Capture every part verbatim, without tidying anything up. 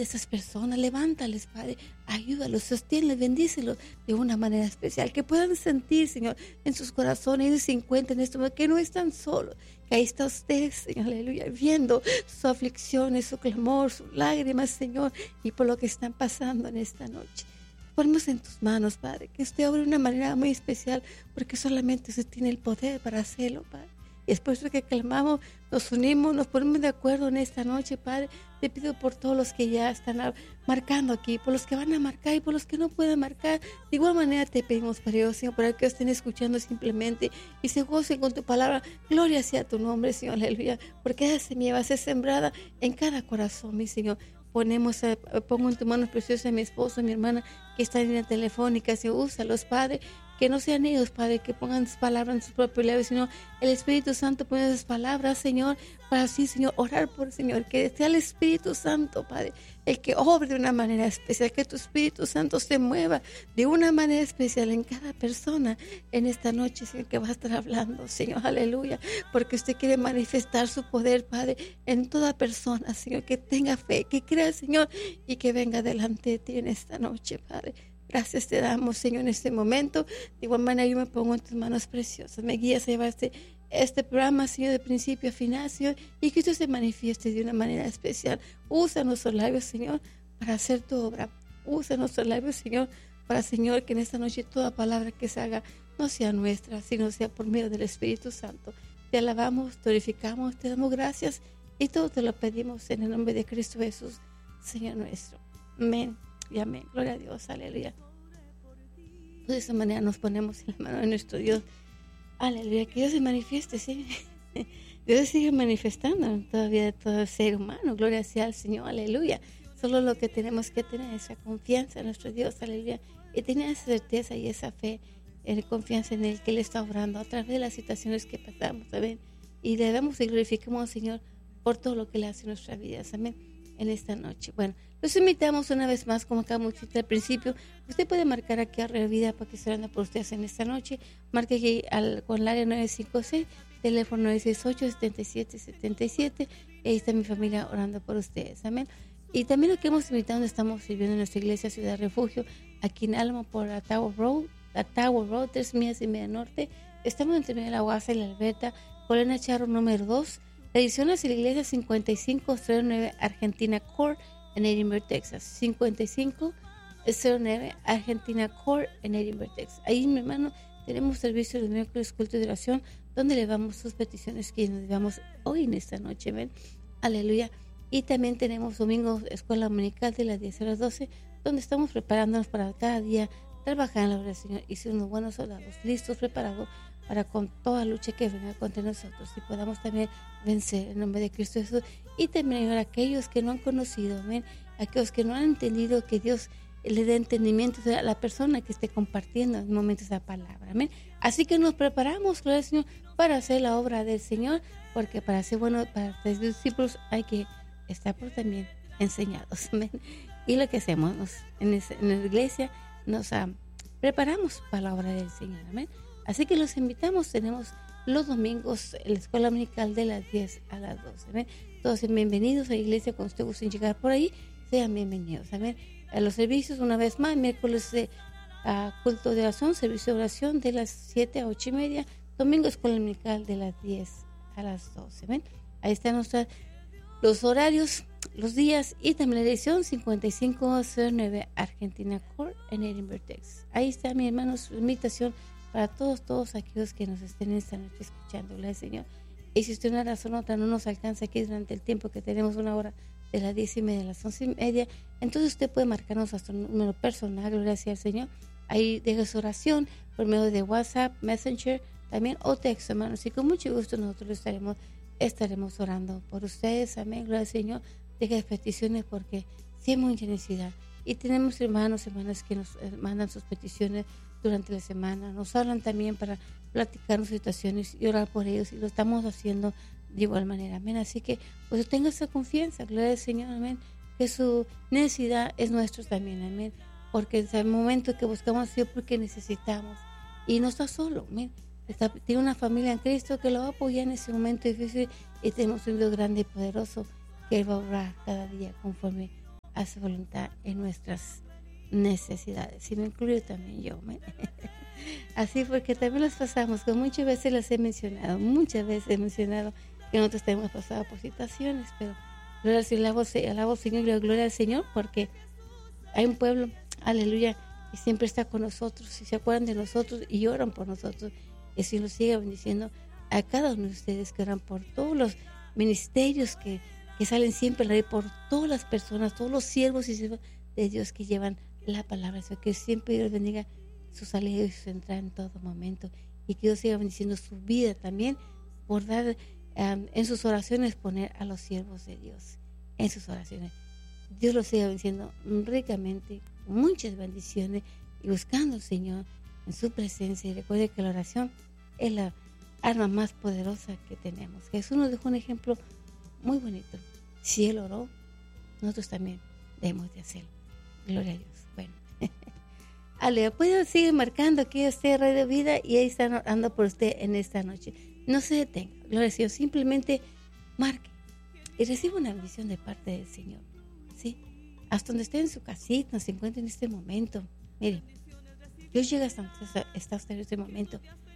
de esas personas, levántales, Padre, ayúdalos, sosténles, bendícelos de una manera especial, que puedan sentir, Señor, en sus corazones, ellos se encuentren en esto, que no están solos, que ahí está usted, Señor, aleluya, viendo su aflicción, su clamor, sus lágrimas, Señor, y por lo que están pasando en esta noche. Ponemos en tus manos, Padre, que usted obre de una manera muy especial, porque solamente usted tiene el poder para hacerlo, Padre. Y es por eso que clamamos, nos unimos, nos ponemos de acuerdo en esta noche, Padre. Te pido por todos los que ya están marcando aquí, por los que van a marcar y por los que no pueden marcar. De igual manera te pedimos, Padre, Señor, para que estén escuchando simplemente y se gocen con tu palabra. Gloria sea tu nombre, Señor, aleluya, porque esa semilla va a ser sembrada en cada corazón, mi Señor. Ponemos a, pongo en tus manos preciosas a mi esposo, a mi hermana que está en la telefónica, Señor, úsalos, Padre, que no sean ellos, Padre, que pongan sus palabras en sus propios labios, sino el Espíritu Santo pone sus palabras, Señor, para así, Señor, orar por, Señor, que sea el Espíritu Santo, Padre, el que obre de una manera especial, que tu Espíritu Santo se mueva de una manera especial en cada persona en esta noche, Señor, que va a estar hablando, Señor, aleluya, porque usted quiere manifestar su poder, Padre, en toda persona, Señor, que tenga fe, que crea, Señor, y que venga delante de ti en esta noche, Padre. Gracias te damos, Señor, en este momento. De igual manera yo me pongo en tus manos preciosas. Me guías a llevar este, este programa, Señor, de principio a final, Señor, y que usted se manifieste de una manera especial. Usa nuestros labios, Señor, para hacer tu obra. Usa nuestros labios, Señor, para, Señor, que en esta noche toda palabra que se haga no sea nuestra, sino sea por medio del Espíritu Santo. Te alabamos, glorificamos, te damos gracias y todo te lo pedimos en el nombre de Cristo Jesús, Señor nuestro. Amén. Y amén, gloria a Dios, aleluya. Pues de esa manera nos ponemos en la mano de nuestro Dios, aleluya, que Dios se manifieste, ¿sí? Dios se sigue manifestando todavía de todo ser humano, gloria sea al Señor, aleluya. Solo lo que tenemos que tener es esa confianza en nuestro Dios, aleluya, y tener esa certeza y esa fe, en confianza en Él, que Él está obrando a través de las situaciones que pasamos, amén. Y le damos y glorificamos al Señor por todo lo que Él hace en nuestras vidas, amén, en esta noche. Bueno, los invitamos una vez más, como acabamos de decir al principio, usted puede marcar aquí a Real Vida para que se orando por ustedes en esta noche. Marque aquí al, con el área nueve cinco seis, teléfono nueve seis ocho, siete siete siete siete. Ahí está mi familia orando por ustedes, amén. Y también lo que hemos invitado, donde estamos sirviendo en nuestra iglesia Ciudad Refugio, aquí en Alma por la Tower Road, la Tower Road, tres millas y media norte. Estamos entre medio de la Guasa y la Alberta, Colena Charro número dos. La dirección es la iglesia cincuenta y cinco cero nueve Argentina Court en Edinburgh, Texas. cincuenta y cinco cero nueve Argentina Court en Edinburgh, Texas. Ahí, mi hermano, tenemos servicio de miércoles, culto de oración, donde le damos sus peticiones que nos llevamos hoy en esta noche, ¿ven? Aleluya. Y también tenemos domingo, escuela dominical de las diez a las doce, donde estamos preparándonos para cada día trabajar en la obra del Señor y ser unos buenos soldados, listos, preparados para con toda lucha que venga contra nosotros y podamos también vencer en nombre de Cristo Jesús. Y también ayudar a aquellos que no han conocido, amén, aquellos que no han entendido, que Dios le dé entendimiento a la persona que esté compartiendo en momentos esa palabra, amén. Así que nos preparamos, gloria al Señor, para hacer la obra del Señor, porque para ser bueno, para ser discípulos hay que estar por también enseñados, amén. Y lo que hacemos nos, en, esa, en la iglesia nos uh, preparamos para la obra del Señor, amén. Así que los invitamos, tenemos los domingos en la escuela dominical de las diez a las doce, amén. Todos sean bienvenidos a la iglesia. Cuando ustedes gusten llegar por ahí, sean bienvenidos, amén. A los servicios, una vez más, miércoles de uh, culto de oración, servicio de oración de las siete a ocho y media, domingo escuela dominical de las diez a las doce, amén. Ahí están nuestros, los horarios, los días y también la dirección cincuenta y cinco cero nueve Argentina Court en Edinburgh, Texas. Ahí está, mi hermano, su invitación para todos, todos aquellos que nos estén esta noche escuchando, gracias Señor. Y si usted una razón u otra no nos alcanza aquí durante el tiempo que tenemos una hora de las diez y media a las once y media, entonces usted puede marcarnos a su número personal, gracias al Señor. Ahí deja su oración por medio de WhatsApp, Messenger, también o texto, hermanos. Y con mucho gusto nosotros estaremos, estaremos orando por ustedes, amén, gracias Señor. Deja peticiones porque sí hay mucha necesidad. Y tenemos hermanos, hermanas que nos mandan sus peticiones durante la semana, nos hablan también para platicar situaciones y orar por ellos, y lo estamos haciendo de igual manera, amén. Así que pues tenga esa confianza, gloria al Señor, amén, que su necesidad es nuestra también, amén, porque es el momento que buscamos a Dios porque necesitamos, y no está solo, amén, está, tiene una familia en Cristo que lo va a apoyar en ese momento difícil, y tenemos un Dios grande y poderoso que Él va a obrar cada día conforme a su voluntad en nuestras necesidades. Y me incluyo también yo. ¿me? Así porque también las pasamos, como muchas veces las he mencionado, muchas veces he mencionado que nosotros hemos pasado por situaciones, pero gloria al Señor, alabo, alabo al Señor y gloria al Señor, porque hay un pueblo, aleluya, que siempre está con nosotros y se acuerdan de nosotros y oran por nosotros. Y así lo sigue bendiciendo a cada uno de ustedes que oran por todos los ministerios que, que salen siempre en la red, por todas las personas, todos los siervos y siervas de Dios que llevan la palabra, que siempre Dios bendiga su salida y su entrada en todo momento, y que Dios siga bendiciendo su vida también por dar um, en sus oraciones, poner a los siervos de Dios en sus oraciones. Dios los siga bendiciendo ricamente, muchas bendiciones, y buscando al Señor en su presencia. Y recuerde que la oración es la arma más poderosa que tenemos. Jesús nos dejó un ejemplo muy bonito. Si Él oró, nosotros también debemos de hacerlo. Gloria a Dios. Bueno, Ale, pues sigue marcando aquí este Radio Vida y ahí están orando por usted en esta noche. No se detenga, gloria al Señor, simplemente marque y reciba una bendición de parte del Señor. ¿Sí? Hasta donde esté en su casita, se encuentre en este momento. Mire, Dios llega hasta donde está usted en este momento.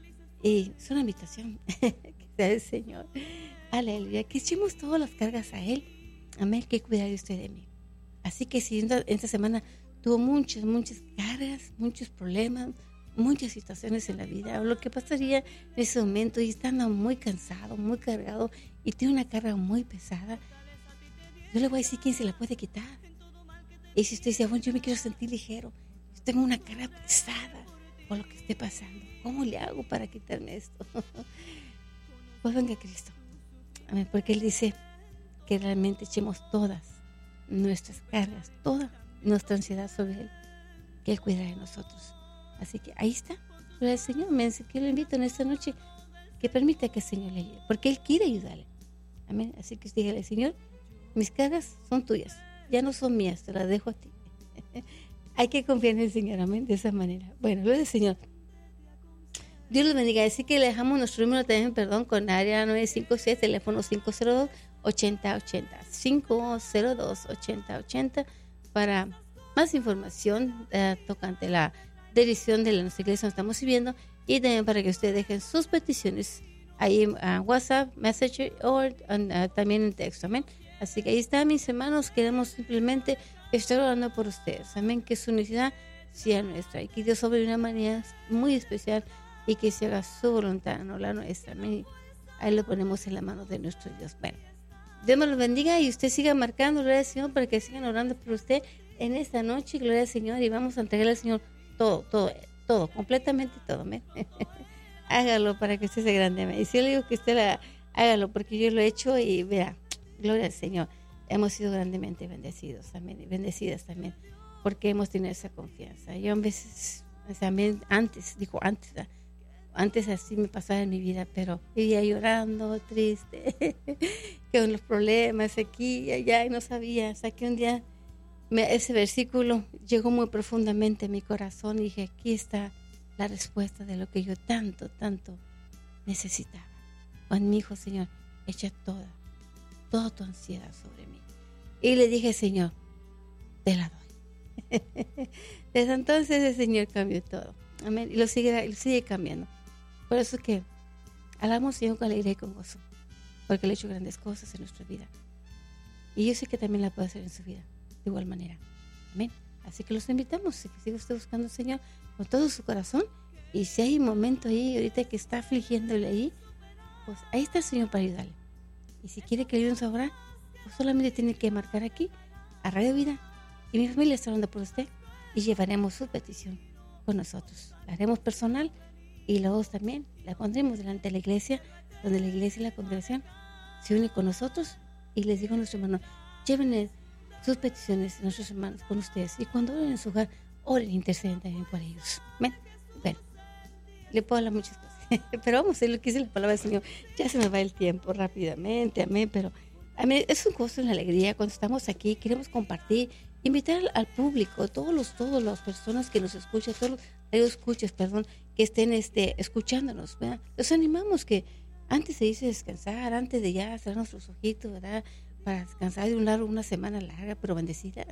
Y es una invitación que sea el Señor. Aleluya. Que echemos todas las cargas a Él. Amén. Que cuidar de usted de mí. Así que si esta, esta semana tuvo muchas, muchas cargas, muchos problemas, muchas situaciones en la vida, o lo que pasaría en ese momento y estando muy cansado, muy cargado y tiene una carga muy pesada, yo le voy a decir quién se la puede quitar. Y si usted dice, bueno, yo me quiero sentir ligero, yo tengo una carga pesada por lo que esté pasando, ¿cómo le hago para quitarme esto? Pues venga a Cristo. Amén, porque Él dice que realmente echemos todas nuestras cargas, toda nuestra ansiedad sobre Él, que Él cuidará de nosotros. Así que ahí está, gloria al Señor. Me dice que lo invito en esta noche, que permita que el Señor le ayude, porque Él quiere ayudarle. Amén. Así que dígale, Señor, mis cargas son tuyas, ya no son mías, te las dejo a ti. Hay que confiar en el Señor, amén, de esa manera. Bueno, gloria al Señor. Dios los bendiga. Así que le dejamos nuestro número también, perdón, con área nueve cinco seis, teléfono cinco cero dos, ocho cero ocho cero, cinco cero dos, ocho cero ocho cero, para más información eh, tocante la dirección de la nuestra iglesia donde estamos viviendo, y también para que ustedes dejen sus peticiones ahí en uh, WhatsApp, Messenger o uh, también en texto, amén. Así que ahí está, mis hermanos, queremos simplemente estar orando por ustedes, amén, que su necesidad sea nuestra y que Dios obre de una manera muy especial y que se haga su voluntad, no la nuestra, amén. Ahí lo ponemos en la mano de nuestro Dios. Bueno, Dios me los bendiga y usted siga marcando, gloria al Señor, para que sigan orando por usted en esta noche, gloria al Señor, y vamos a entregarle al Señor todo, todo, todo, completamente todo, amén. Hágalo para que usted sea grande, amén. Y si yo le digo que usted la, hágalo, porque yo lo he hecho y vea, gloria al Señor, hemos sido grandemente bendecidos, amén, y bendecidas también, porque hemos tenido esa confianza. Yo a veces, también antes, digo antes, ¿verdad? Antes así me pasaba en mi vida, pero vivía llorando, triste, con los problemas aquí y allá, y no sabía. Hasta que un día me, ese versículo llegó muy profundamente a mi corazón y dije, aquí está la respuesta de lo que yo tanto, tanto necesitaba. Con mi hijo, Señor, echa toda, toda tu ansiedad sobre mí. Y le dije, Señor, te la doy. Desde entonces el Señor cambió todo. Amén. Y lo sigue, lo sigue cambiando. Por eso es que alabamos al Señor con alegría y con gozo, porque Él ha hecho grandes cosas en nuestra vida. Y yo sé que también la puede hacer en su vida, de igual manera. Amén. Así que los invitamos a que siga usted buscando al Señor con todo su corazón. Y si hay un momento ahí, ahorita que está afligiéndole ahí, pues ahí está el Señor para ayudarle. Y si quiere que le ayudemos a orar, pues solamente tiene que marcar aquí, a Radio Vida. Y mi familia está orando por usted. Y llevaremos su petición con nosotros. La haremos personal. Y luego también la pondremos delante de la iglesia, donde la iglesia y la congregación se unen con nosotros. Y les digo a nuestros hermanos, lleven sus peticiones, nuestros hermanos, con ustedes. Y cuando oren en su hogar, oren e interceden también por ellos. ¿Ven? Bueno, le puedo hablar muchas cosas. Pero vamos a hacer lo que dice la palabra del Señor. Ya se me va el tiempo rápidamente, amén. Pero a mí es un gozo, una alegría cuando estamos aquí. Queremos compartir, invitar al, al público, todos los, todas las personas que nos escuchan, todos los radio escuchas, perdón, que estén este, escuchándonos, ¿verdad? Los animamos que antes de irse a descansar, antes de ya cerrar nuestros ojitos, ¿verdad? para descansar de un lado una semana larga, pero bendecida,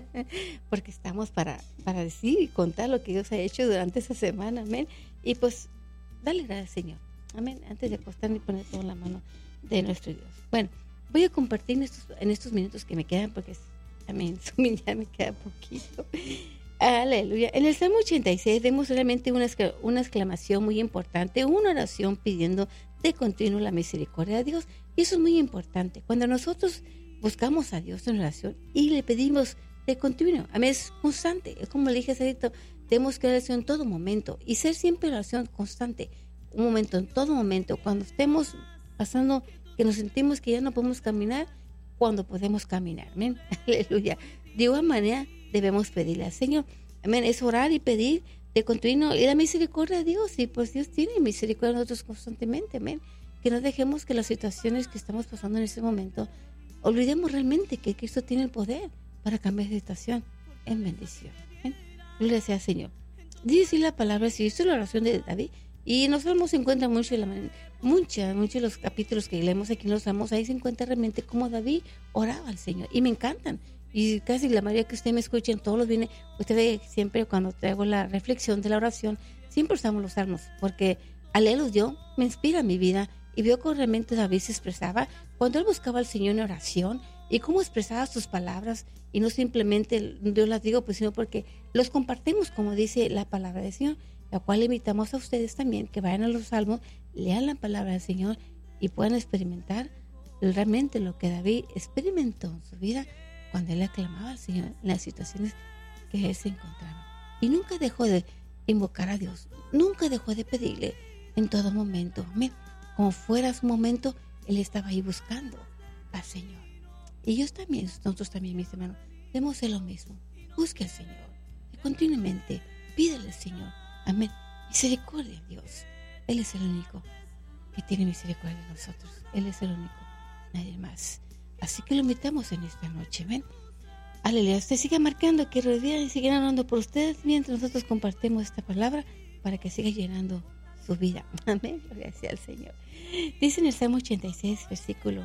porque estamos para, para decir y contar lo que Dios ha hecho durante esa semana, amén. Y pues, dale gracias, Señor, amén, antes de acostarme y poner todo en la mano de nuestro Dios. Bueno, voy a compartir en estos, en estos minutos que me quedan, porque amén, ya me queda poquito. Aleluya. En el Salmo ochenta y seis vemos realmente una, una exclamación muy importante, una oración pidiendo de continuo la misericordia de Dios. Y eso es muy importante. Cuando nosotros buscamos a Dios en oración y le pedimos de continuo, a mí es constante. Es como le dije hace rato, tenemos que oración en todo momento y ser siempre oración constante. Un momento, en todo momento. Cuando estemos pasando, que nos sentimos que ya no podemos caminar, cuando podemos caminar. Amén. Aleluya. De igual manera, debemos pedirle al Señor. Amén. Es orar y pedir de continuo y la misericordia de Dios. Y pues Dios tiene misericordia de nosotros constantemente. Amén. Que no dejemos que las situaciones que estamos pasando en este momento, olvidemos realmente que Cristo tiene el poder para cambiar de situación en bendición. Amén. Gloria sea al Señor. Dice la palabra, si esto es la oración de David, y en los Salmos se encuentra mucho, muchos mucho de los capítulos que leemos aquí en los Salmos, ahí se encuentra realmente cómo David oraba al Señor. Y me encantan. Y casi la mayoría que usted me escucha en todos los viene, usted ve siempre cuando traigo la reflexión de la oración, siempre usamos los salmos, porque al leerlos yo me inspira mi vida y veo cómo realmente David se expresaba cuando él buscaba al Señor en oración y cómo expresaba sus palabras y no simplemente yo las digo, pues sino porque los compartimos como dice la palabra del Señor, la cual le invitamos a ustedes también que vayan a los salmos, lean la palabra del Señor y puedan experimentar realmente lo que David experimentó en su vida cuando él aclamaba al Señor en las situaciones que él se encontraba. Y nunca dejó de invocar a Dios, nunca dejó de pedirle en todo momento. Amén. Como fuera su momento, él estaba ahí buscando al Señor. Y yo también, nosotros también, mis hermanos, debemos hacer lo mismo. Busque al Señor y continuamente pídele al Señor. Amén. Misericordia a Dios. Él es el único que tiene misericordia de nosotros. Él es el único, nadie más. Así que lo invitamos en esta noche, ¿ven? Aleluya, usted siga marcando que rodea y sigan orando por ustedes mientras nosotros compartimos esta palabra para que siga llenando su vida. Amén, gracias al Señor. Dice en el Salmo ochenta y seis, versículo,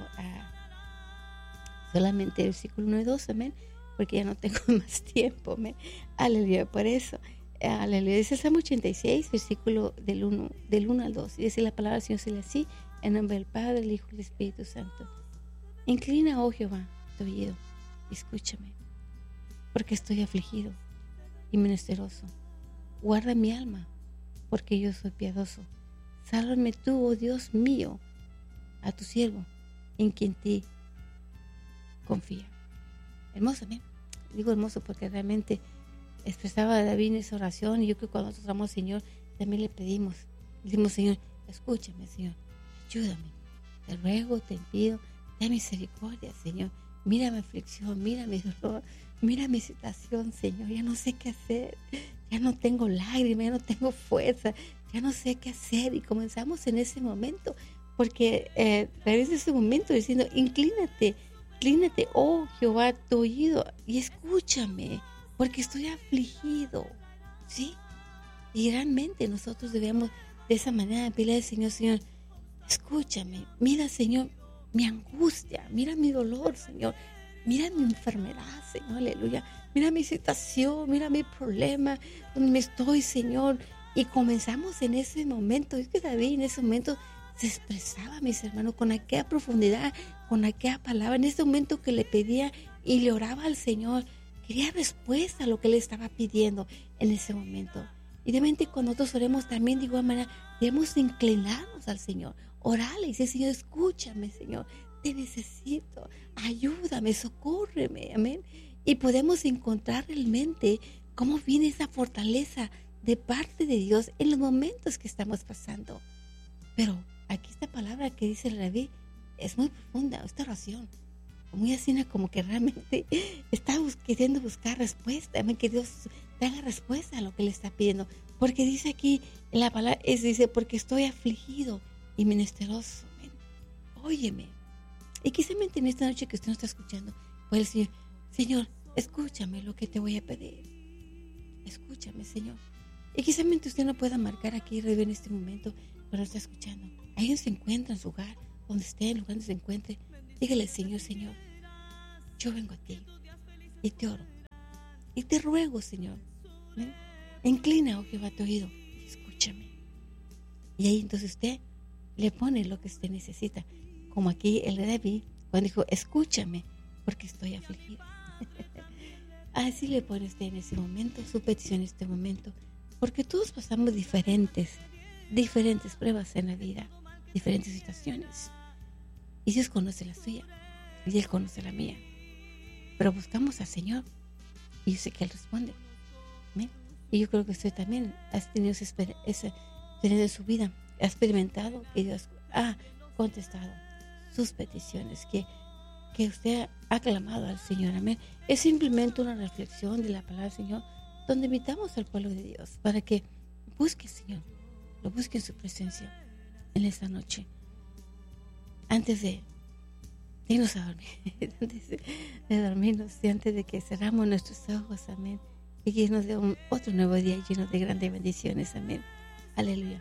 uh, solamente el versículo uno y dos, amén, porque ya no tengo más tiempo, amén. Aleluya, por eso, aleluya. Dice el Salmo ochenta y seis, versículo del uno, del uno al dos, y dice la palabra del Señor, se lee así, en nombre del Padre, del Hijo y del Espíritu Santo. Inclina, oh Jehová, tu oído, escúchame, porque estoy afligido y menesteroso. Guarda mi alma, porque yo soy piadoso. Sálvame tú, oh Dios mío, a tu siervo, en quien ti confía. Hermoso, ¿eh? Digo hermoso porque realmente expresaba David en esa oración, y yo creo que cuando nosotros oramos al Señor, también le pedimos, le decimos, Señor, escúchame, Señor, ayúdame, te ruego, te pido, ten misericordia, Señor. Mira mi aflicción, mira mi dolor, mira mi situación, Señor. Ya no sé qué hacer, ya no tengo lágrimas, ya no tengo fuerza, ya no sé qué hacer. Y comenzamos en ese momento, porque eh, en ese momento diciendo, inclínate, inclínate, oh Jehová, tu oído, y escúchame, porque estoy afligido, ¿sí? Y realmente nosotros debemos de esa manera pedirle al Señor, Señor, escúchame, mira, Señor, mi angustia, mira mi dolor, Señor, mira mi enfermedad, Señor, aleluya, mira mi situación, mira mi problema, donde me estoy, Señor. Y comenzamos en ese momento, es que David en ese momento se expresaba, mis hermanos, con aquella profundidad, con aquella palabra, en ese momento que le pedía y le oraba al Señor, quería respuesta a lo que le estaba pidiendo en ese momento. Y de repente cuando nosotros oremos también de igual manera, debemos inclinarnos al Señor, orarle y decir, Señor, escúchame, Señor, te necesito, ayúdame, socórreme, amén. Y podemos encontrar realmente cómo viene esa fortaleza de parte de Dios en los momentos que estamos pasando. Pero aquí esta palabra que dice el Rabí es muy profunda, esta oración, muy así como que realmente está bus- queriendo buscar respuesta, amén, que Dios te haga respuesta a lo que le está pidiendo. Porque dice aquí en la palabra, es, dice, porque estoy afligido y menesteroso, amén. Óyeme. Y quizá en esta noche que usted no está escuchando, puede decir, Señor, escúchame lo que te voy a pedir. Escúchame, Señor. Y quizá usted no pueda marcar aquí, Rebe, en este momento, pero está escuchando. Ahí se encuentra en su hogar, donde esté, en el lugar donde se encuentre. Dígale, Señor, Señor, yo vengo a ti y te oro y te ruego, Señor, ¿eh? Inclina, oh Jehová, tu oído y escúchame. Y ahí entonces usted le pone lo que usted necesita, como aquí el rey David cuando dijo, escúchame porque estoy afligido. Así le pone usted en ese momento su petición en este momento, porque todos pasamos diferentes diferentes pruebas en la vida, diferentes situaciones, y Dios conoce la suya y Él conoce la mía, pero buscamos al Señor y yo sé que Él responde. ¿Amén? Y yo creo que usted también ha tenido esa experiencia en su vida, ha experimentado que Dios ha contestado sus peticiones, que, que usted ha clamado al Señor. Amén. Es simplemente una reflexión de la palabra del Señor, donde invitamos al pueblo de Dios para que busque al Señor, lo busque en su presencia en esta noche, antes de irnos a dormir, antes de, de dormirnos y antes de que cerramos nuestros ojos. Amén. Y que nos dé un, otro nuevo día lleno de grandes bendiciones. Amén. Aleluya.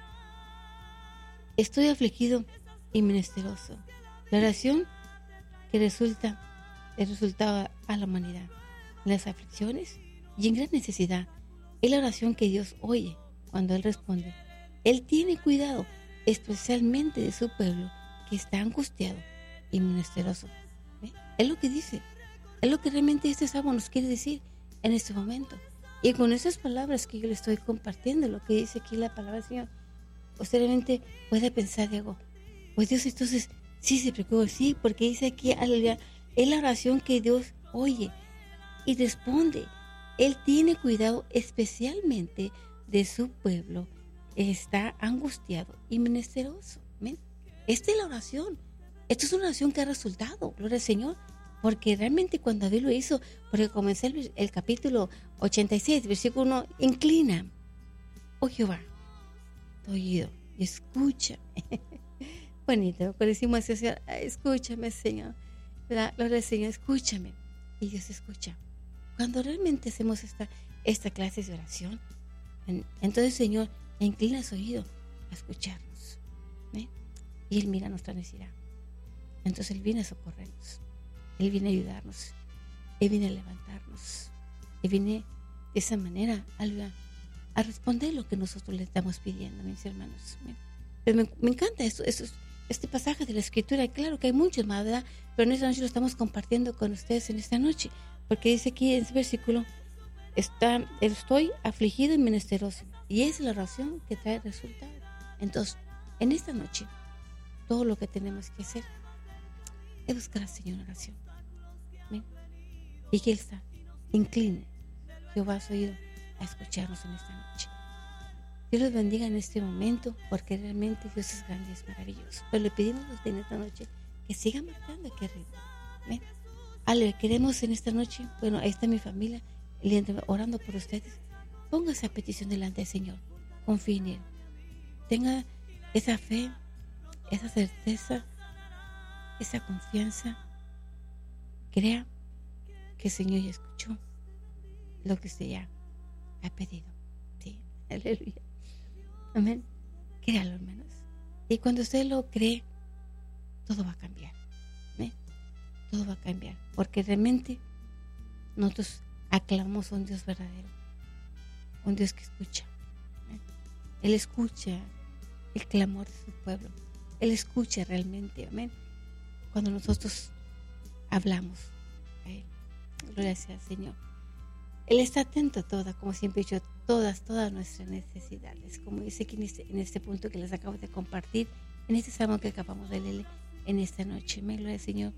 Estoy afligido y menesteroso. La oración que resulta el resultado a la humanidad, en las aflicciones y en gran necesidad, es la oración que Dios oye cuando Él responde. Él tiene cuidado especialmente de su pueblo que está angustiado y menesteroso. ¿Ve? Es lo que dice, es lo que realmente este salmo nos quiere decir en este momento. Y con esas palabras que yo le estoy compartiendo, lo que dice aquí la palabra del Señor, usted realmente puede pensar, Diego, pues Dios entonces sí se preocupa, sí, porque dice aquí, aleluya, es la oración que Dios oye y responde. Él tiene cuidado especialmente de su pueblo, está angustiado y menesteroso. ¿Ven? Esta es la oración. Esta es una oración que ha resultado, gloria al Señor, porque realmente cuando David lo hizo, porque comenzó el, el capítulo ochenta y seis, versículo uno, inclina, oh Jehová, tu oído y escúchame. Bonito, cuando decimos eso, escúchame, Señor, la gloria al Señor, escúchame, y Dios escucha. Cuando realmente hacemos esta, esta clase de oración, entonces, Señor, inclina su oído a escucharnos, ¿eh? Y Él mira nuestra necesidad. Entonces Él viene a socorrernos, Él viene a ayudarnos, Él viene a levantarnos, Él viene de esa manera a, a responder lo que nosotros le estamos pidiendo, mis hermanos. Pero me, me encanta esto, esto, este pasaje de la Escritura. Claro que hay muchos más, ¿verdad? Pero en esta noche lo estamos compartiendo con ustedes en esta noche, porque dice aquí en ese versículo, está, estoy afligido y menesteroso, y es la oración que trae resultado. Entonces, en esta noche, todo lo que tenemos que hacer es buscar al Señor en oración. ¿Ven? Y que Él está, incline Jehová su oído a escucharnos en esta noche. Dios los bendiga en este momento, porque realmente Dios es grande y es maravilloso. Pero le pedimos a usted en esta noche que siga marcando aquí arriba. ¿Ven? Ale, queremos en esta noche, bueno, ahí está mi familia, orando por ustedes. Ponga esa petición delante del Señor, confíe en Él, tenga esa fe, esa certeza, esa confianza. Crea que el Señor ya escuchó lo que usted ya ha pedido. Sí, aleluya, amén. Créalo, hermanos, y cuando usted lo cree, todo va a cambiar, ¿eh? Todo va a cambiar, porque realmente nosotros aclamamos a un Dios verdadero, un Dios que escucha. ¿eh? Él escucha el clamor de su pueblo, Él escucha realmente, amén, cuando nosotros hablamos a Él. Gracias al Señor. Él está atento a todas, como siempre he dicho, todas, todas nuestras necesidades, como dice aquí en este, en este punto que les acabo de compartir, en este salmo que acabamos de leer en esta noche. Amén, gloria al Señor.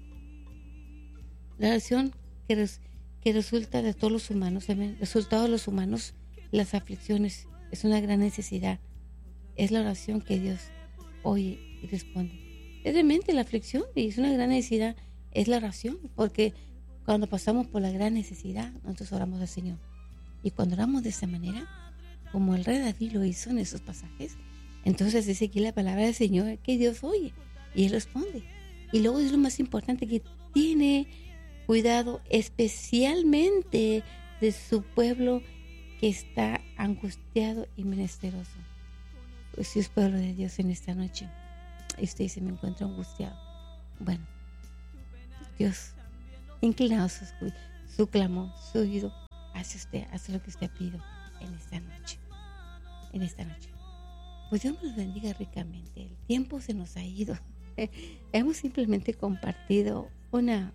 La oración que, res, que resulta de todos los humanos, amén, resultado de los humanos, las aflicciones, es una gran necesidad. Es la oración que Dios oye y responde. Es realmente la aflicción y es una gran necesidad, es la oración, porque cuando pasamos por la gran necesidad, nosotros oramos al Señor. Y cuando oramos de esa manera, como el rey David lo hizo en esos pasajes, entonces dice aquí la palabra del Señor que Dios oye y Él responde. Y luego es lo más importante, que tiene cuidado especialmente de su pueblo que está angustiado y menesteroso. Pues si es pueblo de Dios en esta noche y usted dice, me encuentro angustiado, bueno, Dios inclinado su, su clamor, su oído hacia usted, hacia lo que usted pidió en esta noche. En esta noche. Pues Dios nos bendiga ricamente. El tiempo se nos ha ido. Hemos simplemente compartido una,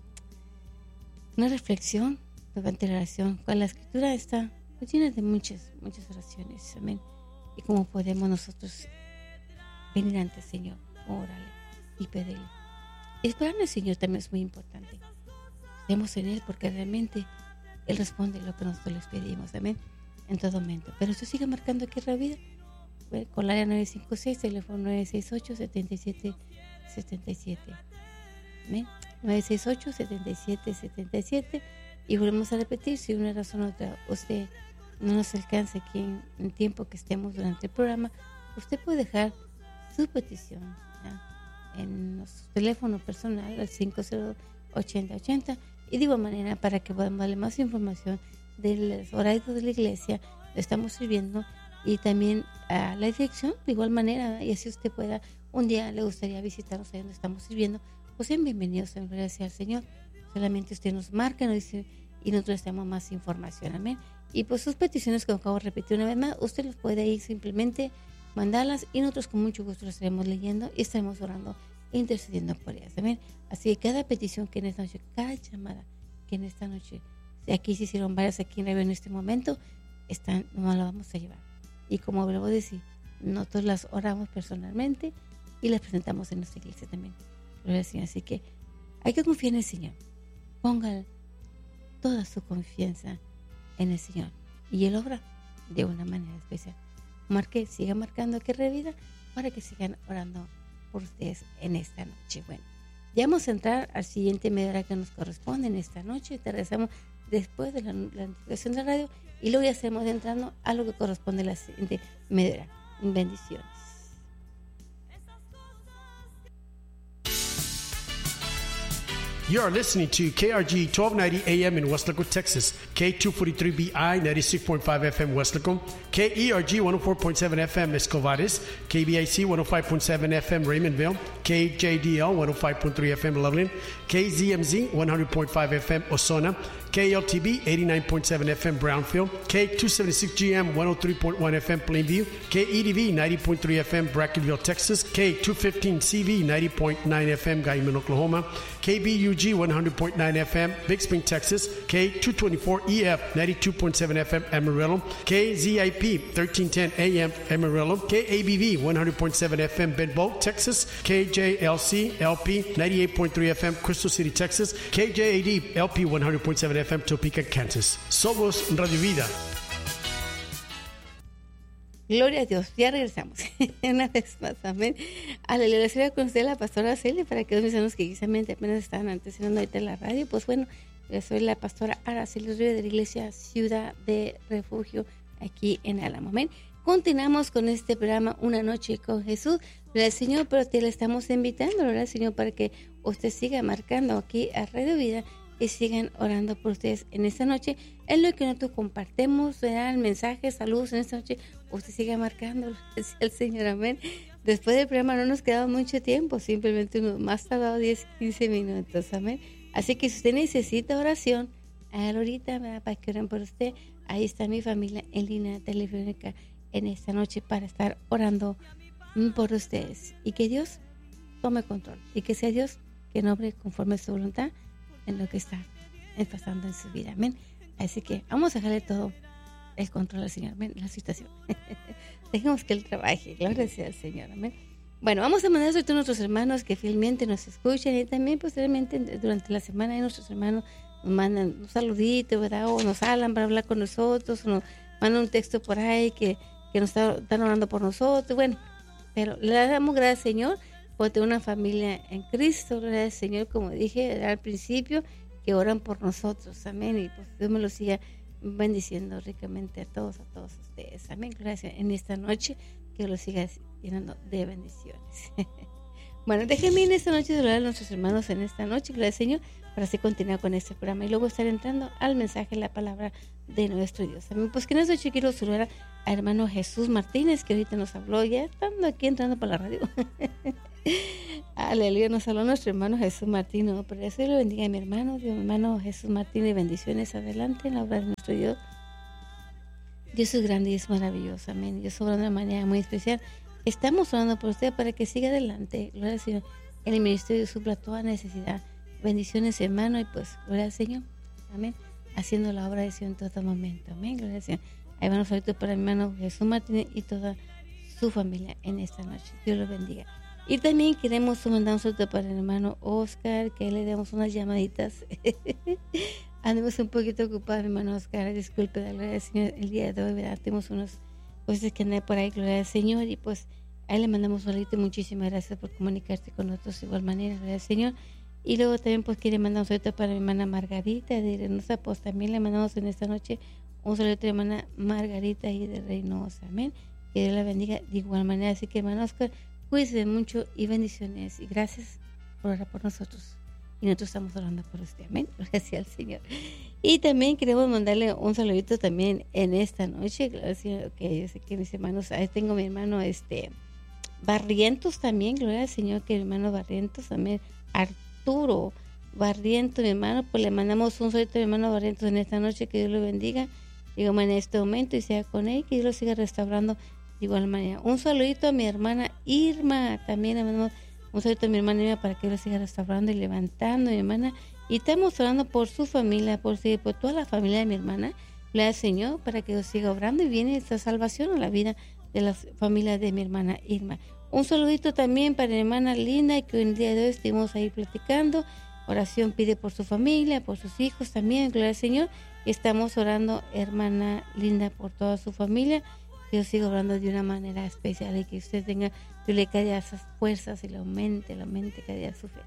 una reflexión durante la oración. Cuando la escritura está pues, llena de muchas, muchas oraciones. Amén. Y cómo podemos nosotros venir ante el Señor, orarle y pedirle. Esperar en el Señor también es muy importante. Estemos en Él porque realmente Él responde lo que nosotros les pedimos. Amén. En todo momento. Pero usted sigue marcando aquí en vida con la área nueve cinco seis, teléfono nueve seis ocho, siete siete siete siete. Amén. nueve seis ocho, siete siete siete siete. Y volvemos a repetir, si una razón u otra usted no nos alcance aquí en el tiempo que estemos durante el programa, usted puede dejar su petición ¿ya? en nuestro teléfono personal al cinco cero ochenta ochenta y de igual manera para que podamos darle más información de los horarios de la iglesia, le estamos sirviendo y también a la dirección de igual manera, y así usted pueda, un día le gustaría visitarnos ahí donde estamos sirviendo, pues sean bienvenidos, en gracias al Señor. Solamente usted nos marca, nos dice y nosotros damos más información, amén. Y pues sus peticiones, como acabo de repetir una vez más, usted los puede ir simplemente mandarlas y nosotros con mucho gusto las estaremos leyendo y estaremos orando e intercediendo por ellas, amén. Así que cada petición que en esta noche, cada llamada que en esta noche, aquí se hicieron varias aquí en Radio en este momento, están, no la vamos a llevar. Y como vuelvo a decir, nosotros las oramos personalmente y las presentamos en nuestra iglesia también. Así que hay que confiar en el Señor. Pongan toda su confianza en el Señor y Él obra de una manera especial. Marque, siga marcando que revida para que sigan orando por ustedes en esta noche. Bueno, ya vamos a entrar al siguiente media hora que nos corresponde en esta noche. Te regresamos después de la, la notificación de radio y luego ya estamos entrando a lo que corresponde a la siguiente media hora. Bendiciones. You are listening to K R G twelve ninety A M in Westlaco, Texas, K two forty-three B I ninety-six point five F M Westlaco, K E R G one oh four point seven F M Escovares, K B I C one oh five point seven F M Raymondville, K J D L one oh five point three F M Loveland, K Z M Z one hundred point five F M Osona, K L T B eighty-nine point seven F M Brownfield, K two seventy-six G M one oh three point one F M Plainview, K E D V ninety point three F M Brackenville, Texas, K two fifteen C V ninety point nine F M Guyman, Oklahoma, K B U G one hundred point nine F M Big Spring, Texas, K two twenty-four E F ninety-two point seven F M Amarillo, K Z I P thirteen ten A M Amarillo, K A B V one hundred point seven F M Benbow, Texas, K J L C L P ninety-eight point three F M Crystal City, Texas, K J A D L P one hundred point seven F M Topeka, Kansas. Somos Radio Vida. Gloria a Dios, ya regresamos una vez más, amén. Aleluya, les voy a conocer a la pastora Celia para que los hermanos que quizás apenas estaban antecediendo ahorita en la radio, pues bueno, yo soy la pastora Araceli Ríos de la iglesia Ciudad de Refugio aquí en Álamo, amén. Continuamos con este programa Una Noche con Jesús, ¿verdad, Señor? Pero te le estamos invitando, ¿verdad, Señor? Para que usted siga marcando aquí a Radio Vida y sigan orando por ustedes en esta noche. Es lo que nosotros compartimos, ¿verdad? Mensajes, saludos en esta noche. Usted siga marcando, el Señor, amén. Después del programa no nos quedaba mucho tiempo, simplemente unos más tardado diez, quince minutos, amén. Así que si usted necesita oración, hágalo ahorita, ¿verdad? Para que oren por usted. Ahí está mi familia en línea telefónica en esta noche para estar orando por ustedes. Y que Dios tome control y que sea Dios que obre conforme a su voluntad en lo que está pasando en su vida, amén. Así que vamos a dejarle todo el control al Señor, amén, la situación. Dejemos que Él trabaje, gloria sea al Señor, amén. Bueno, vamos a mandar a todos nuestros hermanos que fielmente nos escuchan y también posteriormente durante la semana nuestros hermanos nos mandan un saludito, ¿verdad? O nos hablan para hablar con nosotros, o nos mandan un texto por ahí que, que nos está, están orando por nosotros, bueno, pero le damos gracias al Señor por tener una familia en Cristo, gloria al Señor, como dije al principio, que oran por nosotros, amén, y pues Dios me lo siga bendiciendo ricamente a todos, a todos ustedes, amén, gracias en esta noche, que lo siga llenando de bendiciones. Bueno, déjenme en esta noche saludar a nuestros hermanos en esta noche, gloria al Señor, para así continuar con este programa y luego estar entrando al mensaje, la palabra de nuestro Dios. Amén. Pues que en esta noche quiero saludar a hermano Jesús Martínez, que ahorita nos habló, ya estando aquí entrando por la radio. Aleluya, nos habló nuestro hermano Jesús Martín, ¿no? Pero Dios le bendiga a mi hermano, Dios, mi hermano Jesús Martín, y bendiciones adelante en la obra de nuestro Dios. Dios es grande y es maravilloso, amén. Dios obra de una manera muy especial. Estamos orando por usted para que siga adelante, gloria al Señor. En el ministerio supla toda necesidad. Bendiciones, hermano, y pues, gloria al Señor, amén. Haciendo la obra de Dios en todo momento, amén, gloria al Señor. Ahí van los saludos para mi hermano Jesús Martín y toda su familia en esta noche. Dios los bendiga. Y también queremos mandar un saludo para el hermano Oscar, que le demos unas llamaditas. Andemos un poquito ocupados, mi hermano Oscar, disculpe, la gloria al Señor, el día de hoy, ¿verdad? Tenemos unas cosas que andar por ahí, gloria al Señor, y pues ahí le mandamos un saludo. Muchísimas gracias por comunicarse con nosotros de igual manera, gloria al Señor. Y luego también pues quiere mandar un saludo para mi hermana Margarita de Reynosa, pues también le mandamos en esta noche un saludo a mi hermana Margarita y de Reynosa, amén. Que Dios la bendiga de igual manera. Así que hermano Oscar, cuídense mucho y bendiciones. Y gracias por orar por nosotros. Y nosotros estamos orando por usted. Amén. Gracias al Señor. Y también queremos mandarle un saludito también en esta noche. Gracias, que yo sé que mis hermanos, ahí tengo mi hermano este Barrientos también. Gloria al Señor, que mi hermano Barrientos también. Arturo Barrientos, mi hermano. Pues le mandamos un saludito a mi hermano Barrientos en esta noche. Que Dios lo bendiga. Digo, en este momento y sea con él. Que Dios lo siga restaurando. De igual manera, un saludito a mi hermana Irma, también le mandamos un saludito a mi hermana Irma para que lo siga restaurando y levantando, mi hermana. Y estamos orando por su familia, por, por toda la familia de mi hermana, le al Señor para que lo siga obrando y viene esta salvación a la vida de la familia de mi hermana Irma. Un saludito también para mi hermana Linda, y que el día de hoy estuvimos ahí platicando. Oración pide por su familia, por sus hijos también, gloria al Señor. Y estamos orando, hermana Linda, por toda su familia. Que Dios siga obrando de una manera especial y que usted tenga, que le caiga esas fuerzas y le aumente, le aumente cada día su fe.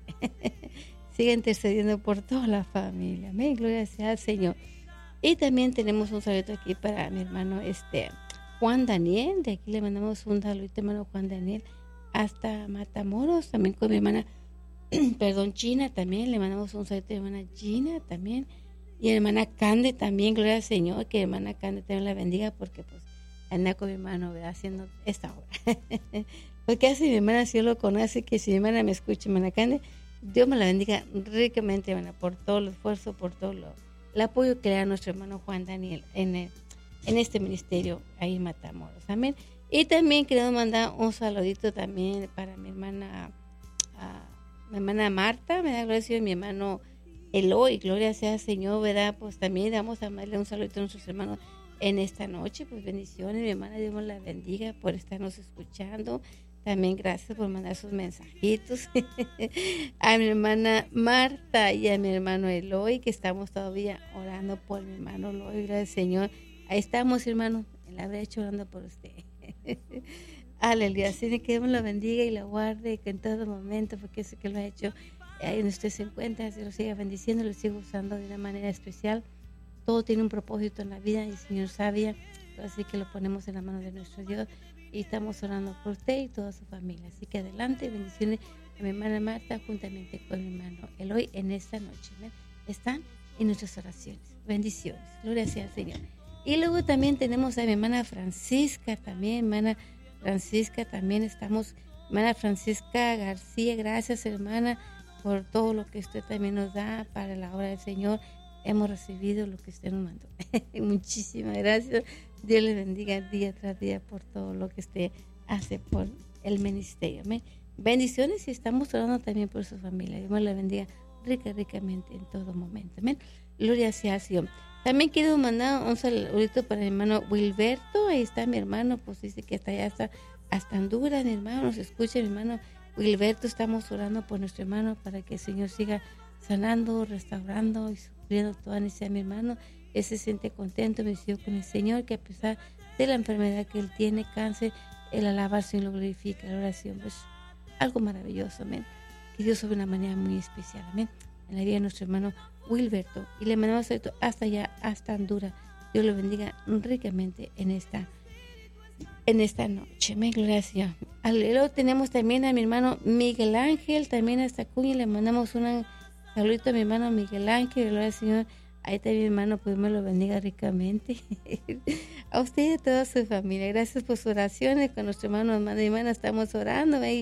Siga intercediendo por toda la familia. Amén, gloria sea al Señor. Y también tenemos un saludo aquí para mi hermano este Juan Daniel. De aquí le mandamos un saludo, hermano Juan Daniel, hasta Matamoros. También con mi hermana, perdón, Gina también. Le mandamos un saludo a mi hermana Gina también. Y mi hermana Cande también, gloria al Señor. Que mi hermana Cande también la bendiga porque pues anda con mi hermano, ¿verdad? Haciendo esta obra. Porque así mi hermana, si yo lo conoce, que si mi hermana me escucha, hermana Cande, Dios me la bendiga ricamente, hermana, por todo el esfuerzo, por todo lo, el apoyo que le da a nuestro hermano Juan Daniel en, el, en este ministerio ahí en Matamoros. Amén. Y también queremos mandar un saludito también para mi hermana, uh, mi hermana Marta, me da gracias, mi hermano Eloy, gloria sea al Señor, ¿verdad? Pues también damos a darle un saludito a nuestros hermanos en esta noche. Pues bendiciones, mi hermana, Dios la bendiga por estarnos escuchando. También gracias por mandar sus mensajitos a mi hermana Marta y a mi hermano Eloy, que estamos todavía orando por mi hermano Eloy, gracias al Señor. Ahí estamos, hermano, en la brecha orando por usted. Aleluya, así que Dios lo bendiga y lo guarde, y que en todo momento, porque eso que lo ha hecho, ahí donde usted se encuentra, se lo siga bendiciendo, lo siga usando de una manera especial. Todo tiene un propósito en la vida y el Señor sabía, así que lo ponemos en la mano de nuestro Dios y estamos orando por usted y toda su familia. Así que adelante, bendiciones a mi hermana Marta juntamente con mi hermano Eloy en esta noche. ¿Ven? Están en nuestras oraciones. Bendiciones. Gloria sea al Señor. Y luego también tenemos a mi hermana Francisca, también hermana Francisca, también estamos, hermana Francisca García, gracias hermana por todo lo que usted también nos da para la obra del Señor. Hemos recibido lo que usted nos mandó. Muchísimas gracias. Dios le bendiga día tras día por todo lo que usted hace por el ministerio. ¿Me? Bendiciones y estamos orando también por su familia. Dios le bendiga rica, ricamente en todo momento. ¿Me? Gloria sea al Señor. También quiero mandar un saludito para mi hermano Wilberto. Ahí está mi hermano, pues dice que hasta allá, hasta, hasta Honduras, mi hermano. Nos escucha mi hermano Wilberto. Estamos orando por nuestro hermano para que el Señor siga sanando, restaurando y supliendo toda necesidad, mi hermano. Él se siente contento, bendecido con el Señor, que a pesar de la enfermedad que él tiene, cáncer, él alaba al Señor y lo glorifica. La oración es algo maravilloso, amén. Que Dios sobre una manera muy especial, amén. En la vida de nuestro hermano Wilberto. Y le mandamos esto hasta allá, hasta Honduras. Dios lo bendiga ricamente en esta en esta noche. Amén, gloria al Señor. Luego tenemos también a mi hermano Miguel Ángel, también hasta Cuña. Le mandamos un saludito a mi hermano Miguel Ángel, gloria al Señor. Ahí está mi hermano, pues me lo bendiga ricamente. A usted y a toda su familia. Gracias por sus oraciones. Con nuestro hermano, hermano y hermana estamos orando. ¿eh?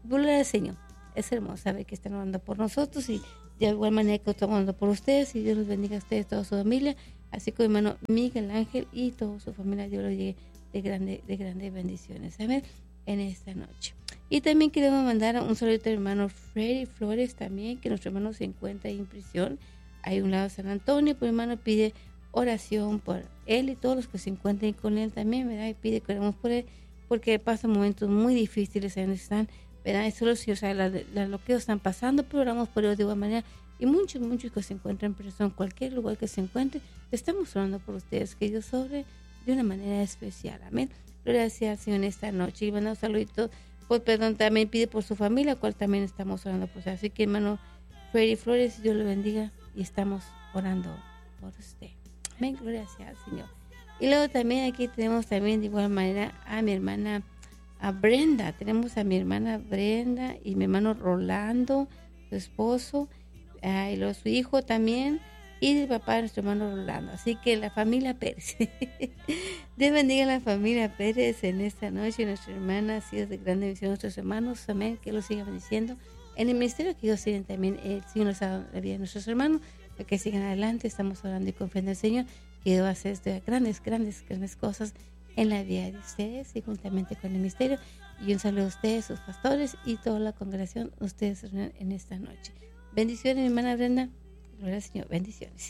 gloria al Señor. Es hermoso saber que están orando por nosotros y de igual manera que estamos orando por ustedes. Y Dios los bendiga a ustedes, toda su familia, así como mi hermano Miguel Ángel y toda su familia. Dios los llegue de, grande, de grandes bendiciones. Amén. En esta noche. Y también queremos mandar un saludo a mi hermano Freddy Flores también, que nuestro hermano se encuentra en prisión. Hay un lado de San Antonio, pues mi hermano pide oración por él y todos los que se encuentren con él también, ¿verdad? Y pide que oremos por él, porque pasan momentos muy difíciles en donde están, ¿verdad? Y solo si, o sea, la, la, lo que están pasando, pero oramos por ellos de igual manera. Y muchos, muchos que se encuentran en prisión, cualquier lugar que se encuentre, estamos orando por ustedes, que Dios sobre de una manera especial. Amén. Gloria sea al Señor en esta noche. Y bueno, saluditos, pues perdón, también pide por su familia, cual también estamos orando por usted. Así que hermano Freddy Flores, Dios lo bendiga y estamos orando por usted. Amén, gloria sea al Señor. Y luego también aquí tenemos también de igual manera a mi hermana a Brenda. Tenemos a mi hermana Brenda y mi hermano Rolando, su esposo, uh, y luego su hijo también, y el papá de nuestro hermano Rolando. Así que la familia Pérez. Dios bendiga a la familia Pérez en esta noche. Nuestra hermana ha sido de gran bendición a nuestros hermanos. Amén, que los siga bendiciendo. En el ministerio que ellos siguen también, el Señor nos ha dado la vida de nuestros hermanos, para que sigan adelante. Estamos orando y confiando en el Señor, que Dios va a hacer grandes, grandes, grandes cosas en la vida de ustedes y juntamente con el ministerio. Y un saludo a ustedes, sus pastores y toda la congregación, ustedes en esta noche. Bendiciones, mi hermana Brenda. Gloria al Señor, bendiciones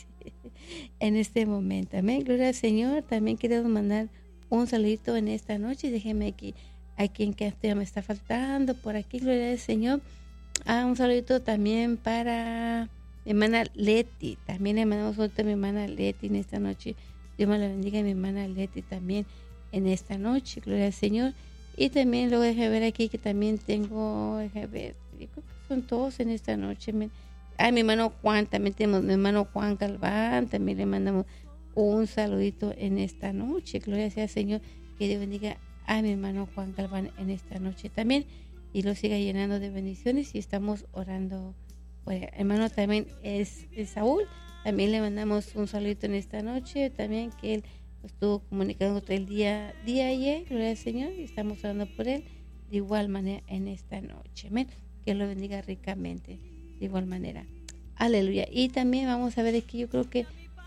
en este momento. Amén, gloria al Señor. También queremos mandar un saludito en esta noche. Déjenme aquí, a quien que me está faltando por aquí, gloria al Señor. Ah, un saludito también para mi hermana Leti. También le mandamos un saludo a mi hermana Leti en esta noche. Dios me la bendiga a mi hermana Leti también en esta noche, gloria al Señor. Y también luego déjame ver aquí que también tengo, déjame ver, creo que son todos en esta noche. Ah, mi hermano Juan, también tenemos mi hermano Juan Galván, también le mandamos un saludito en esta noche. Gloria sea al Señor, que Dios bendiga a mi hermano Juan Galván en esta noche también y lo siga llenando de bendiciones y estamos orando por él. Hermano también es, es Saúl, también le mandamos un saludito en esta noche, también que él estuvo comunicando todo el día, día ayer, gloria al Señor, y estamos orando por él de igual manera en esta noche. Amén. Que lo bendiga ricamente. De igual manera, aleluya. Y también vamos a ver aquí, yo creo que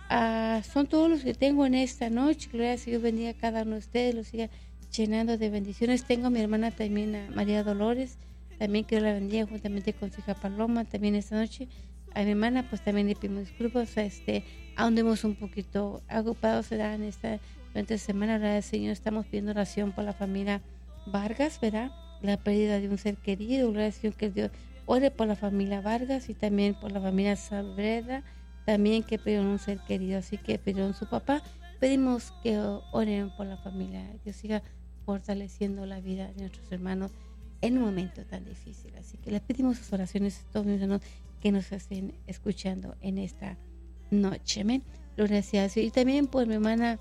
uh, son todos los que tengo en esta noche. Gloria a Dios, bendiga a cada uno de ustedes, los siga llenando de bendiciones. Tengo a mi hermana también, a María Dolores, también que Dios la bendiga juntamente con su hija Paloma, también esta noche. A mi hermana, pues también le pedimos disculpas, este, andemos un poquito ocupados ¿verdad? en esta durante esta semana, ¿verdad? Señor, estamos pidiendo oración por la familia Vargas, ¿verdad? La pérdida de un ser querido, gloria al Señor, que Dios ore por la familia Vargas y también por la familia Saavedra, también que pidieron un ser querido, así que pidieron su papá. Pedimos que oren por la familia, que siga fortaleciendo la vida de nuestros hermanos en un momento tan difícil. Así que les pedimos sus oraciones a todos mis hermanos que nos estén escuchando en esta noche. Amén. Gracias. Y también por mi hermana,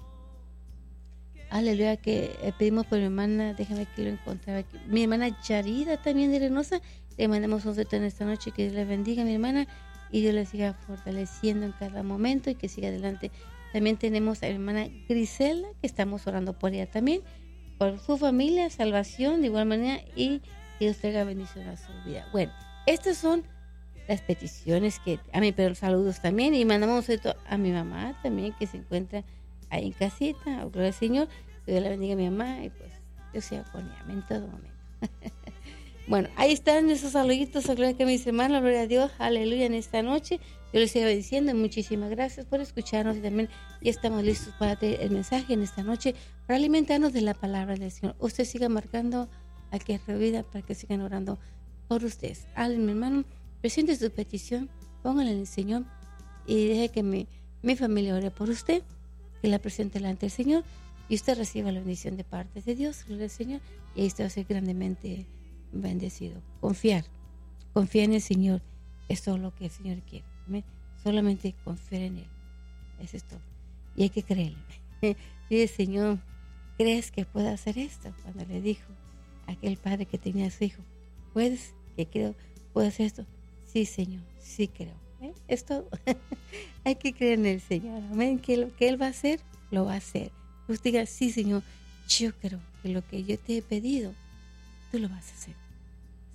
aleluya, que pedimos por mi hermana, déjame que lo encontraba aquí, mi hermana Yarida también de Reynosa. Le mandamos un saludo en esta noche, que Dios le bendiga a mi hermana y Dios le siga fortaleciendo en cada momento y que siga adelante. También tenemos a mi hermana Grisela, que estamos orando por ella también, por su familia, salvación de igual manera y que Dios traiga bendición a su vida. Bueno, estas son las peticiones que a mí, pero saludos también y mandamos un saludo a mi mamá también que se encuentra ahí en casita, oh, gloria al Señor, que Dios la bendiga a mi mamá y pues Dios sea con ella en todo momento. Bueno, ahí están esos saluditos, gloria a mis hermanos, gloria a Dios, aleluya en esta noche. Yo les sigo diciendo muchísimas gracias por escucharnos y también ya estamos listos para el mensaje en esta noche, para alimentarnos de la palabra del Señor. Usted siga marcando a que es vida para que sigan orando por ustedes. Allen, mi hermano, presente su petición, póngala en el Señor y deje que mi, mi familia ore por usted, que la presente delante del Señor y usted reciba la bendición de parte de Dios, gloria al Señor, y ahí usted va a ser grandemente bendecido. Confiar, confiar en el Señor es todo lo que el Señor quiere. ¿Amén? Solamente confiar en Él, eso es todo. Y hay que creerle. Dice, Señor, ¿crees que pueda hacer esto? Cuando le dijo a aquel padre que tenía a su hijo, ¿puedes? Que creo, ¿puedo hacer esto? Sí, Señor, sí creo. ¿Eh? Es todo. Hay que creer en el Señor. Amén. Que lo que Él va a hacer, lo va a hacer. Usted diga, sí, Señor, yo creo que lo que yo te he pedido, tú lo vas a hacer.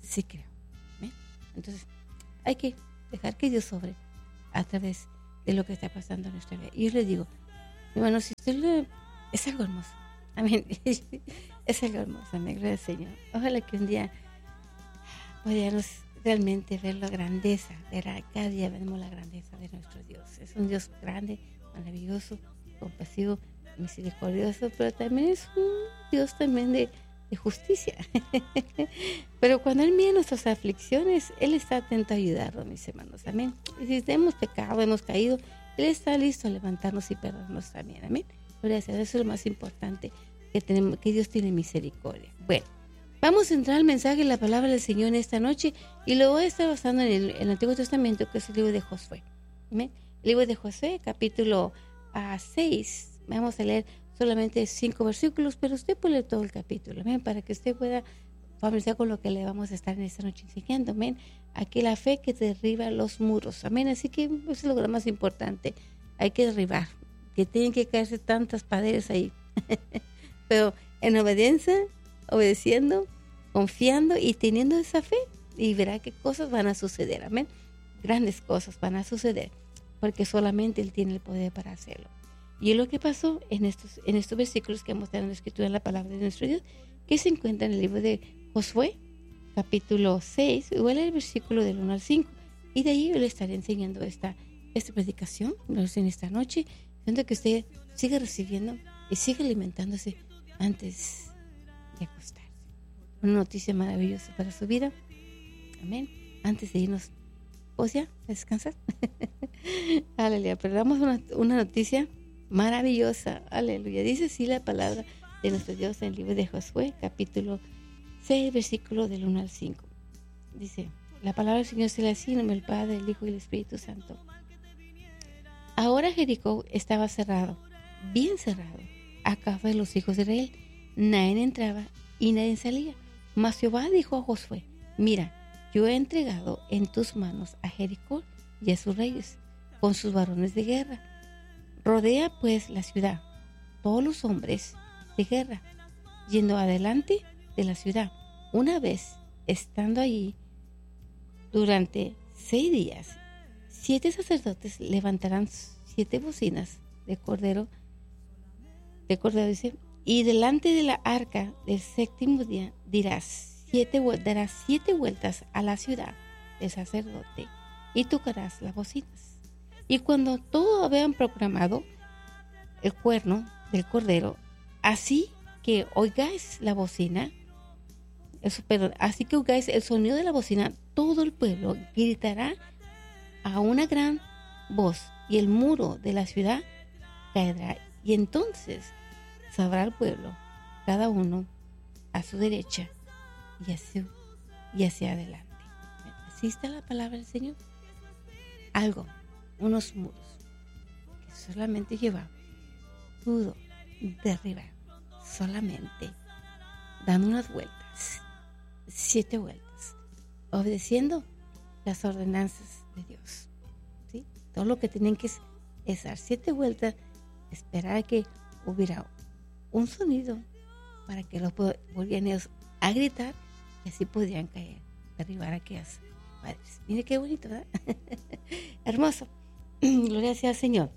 sí creo. ¿Amén? Entonces, hay que dejar que Dios sobre a través de lo que está pasando en nuestra vida. Y yo le digo, hermano, si usted le... es algo hermoso. Amén. Es algo hermoso. Amén. Gloria al Señor. Ojalá que un día podamos realmente ver la grandeza. Verá, cada día vemos la grandeza de nuestro Dios. Es un Dios grande, maravilloso, compasivo, misericordioso, pero también es un Dios también de, de justicia. Pero cuando Él mira nuestras aflicciones, Él está atento a ayudarnos, mis hermanos. Amén. Y si hemos pecado, hemos caído, Él está listo a levantarnos y perdonarnos también. Amén. Gloria a Dios. Eso es lo más importante, que tenemos, que Dios tiene misericordia. Bueno, vamos a entrar al mensaje de la palabra del Señor en esta noche, y lo voy a estar basando en el, en el Antiguo Testamento, que es el libro de Josué. ¿Amén? El libro de Josué, capítulo uh, seis. Vamos a leer solamente cinco versículos, pero usted puede leer todo el capítulo, ¿amén? Para que usted pueda familiarizar con lo que le vamos a estar en esta noche enseñando, amén. Aquí la fe que derriba los muros, amén. Así que eso es lo más importante. Hay que derribar, que tienen que caerse tantas paredes ahí. Pero en obediencia, obedeciendo, confiando y teniendo esa fe, y verá qué cosas van a suceder, amén. Grandes cosas van a suceder, porque solamente Él tiene el poder para hacerlo. Y es lo que pasó en estos, en estos versículos que hemos en la escritura, en la palabra de nuestro Dios, que se encuentra en el libro de Josué, capítulo seis, igual el versículo del uno al cinco. Y de ahí yo le estaré enseñando esta, esta predicación en esta noche, siendo que usted siga recibiendo y siga alimentándose antes de acostarse. Una noticia maravillosa para su vida. Amén. Antes de irnos, pues ya, a descansar. Aleluya. Pero damos una, una noticia maravillosa. Aleluya. Dice así la palabra de nuestro Dios en el libro de Josué, capítulo seis, versículo del uno al cinco. Dice, la palabra del Señor se así, en nombre del Padre, el Hijo y el Espíritu Santo. Ahora Jericó estaba cerrado, bien cerrado, a causa de los hijos de Israel. Nadie entraba y nadie salía. Mas Jehová dijo a Josué, mira, yo he entregado en tus manos a Jericó y a sus reyes, con sus varones de guerra. Rodea pues la ciudad, todos los hombres de guerra, yendo adelante de la ciudad. Una vez estando allí, durante seis días, siete sacerdotes levantarán siete bocinas de cordero, de cordero dice, y delante de la arca del séptimo día dirás siete, darás siete vueltas a la ciudad del sacerdote y tocarás las bocinas. Y cuando todos habían proclamado el cuerno del cordero, así que oigáis la bocina, eso, perdón, así que oigáis el sonido de la bocina, todo el pueblo gritará a una gran voz, y el muro de la ciudad caerá. Y entonces sabrá el pueblo, cada uno a su derecha y hacia, y hacia adelante. Así está la palabra del Señor. Algo, unos muros que solamente Jehová pudo derribar, solamente dando unas vueltas, siete vueltas, obedeciendo las ordenanzas de Dios. ¿Sí? Todo lo que tienen que es, es dar siete vueltas, esperar a que hubiera un sonido para que los volvieran ellos a gritar, y así podían caer, derribar a aquellas paredes. Mire qué bonito, ¿verdad? Hermoso. Gloria sea al Señor.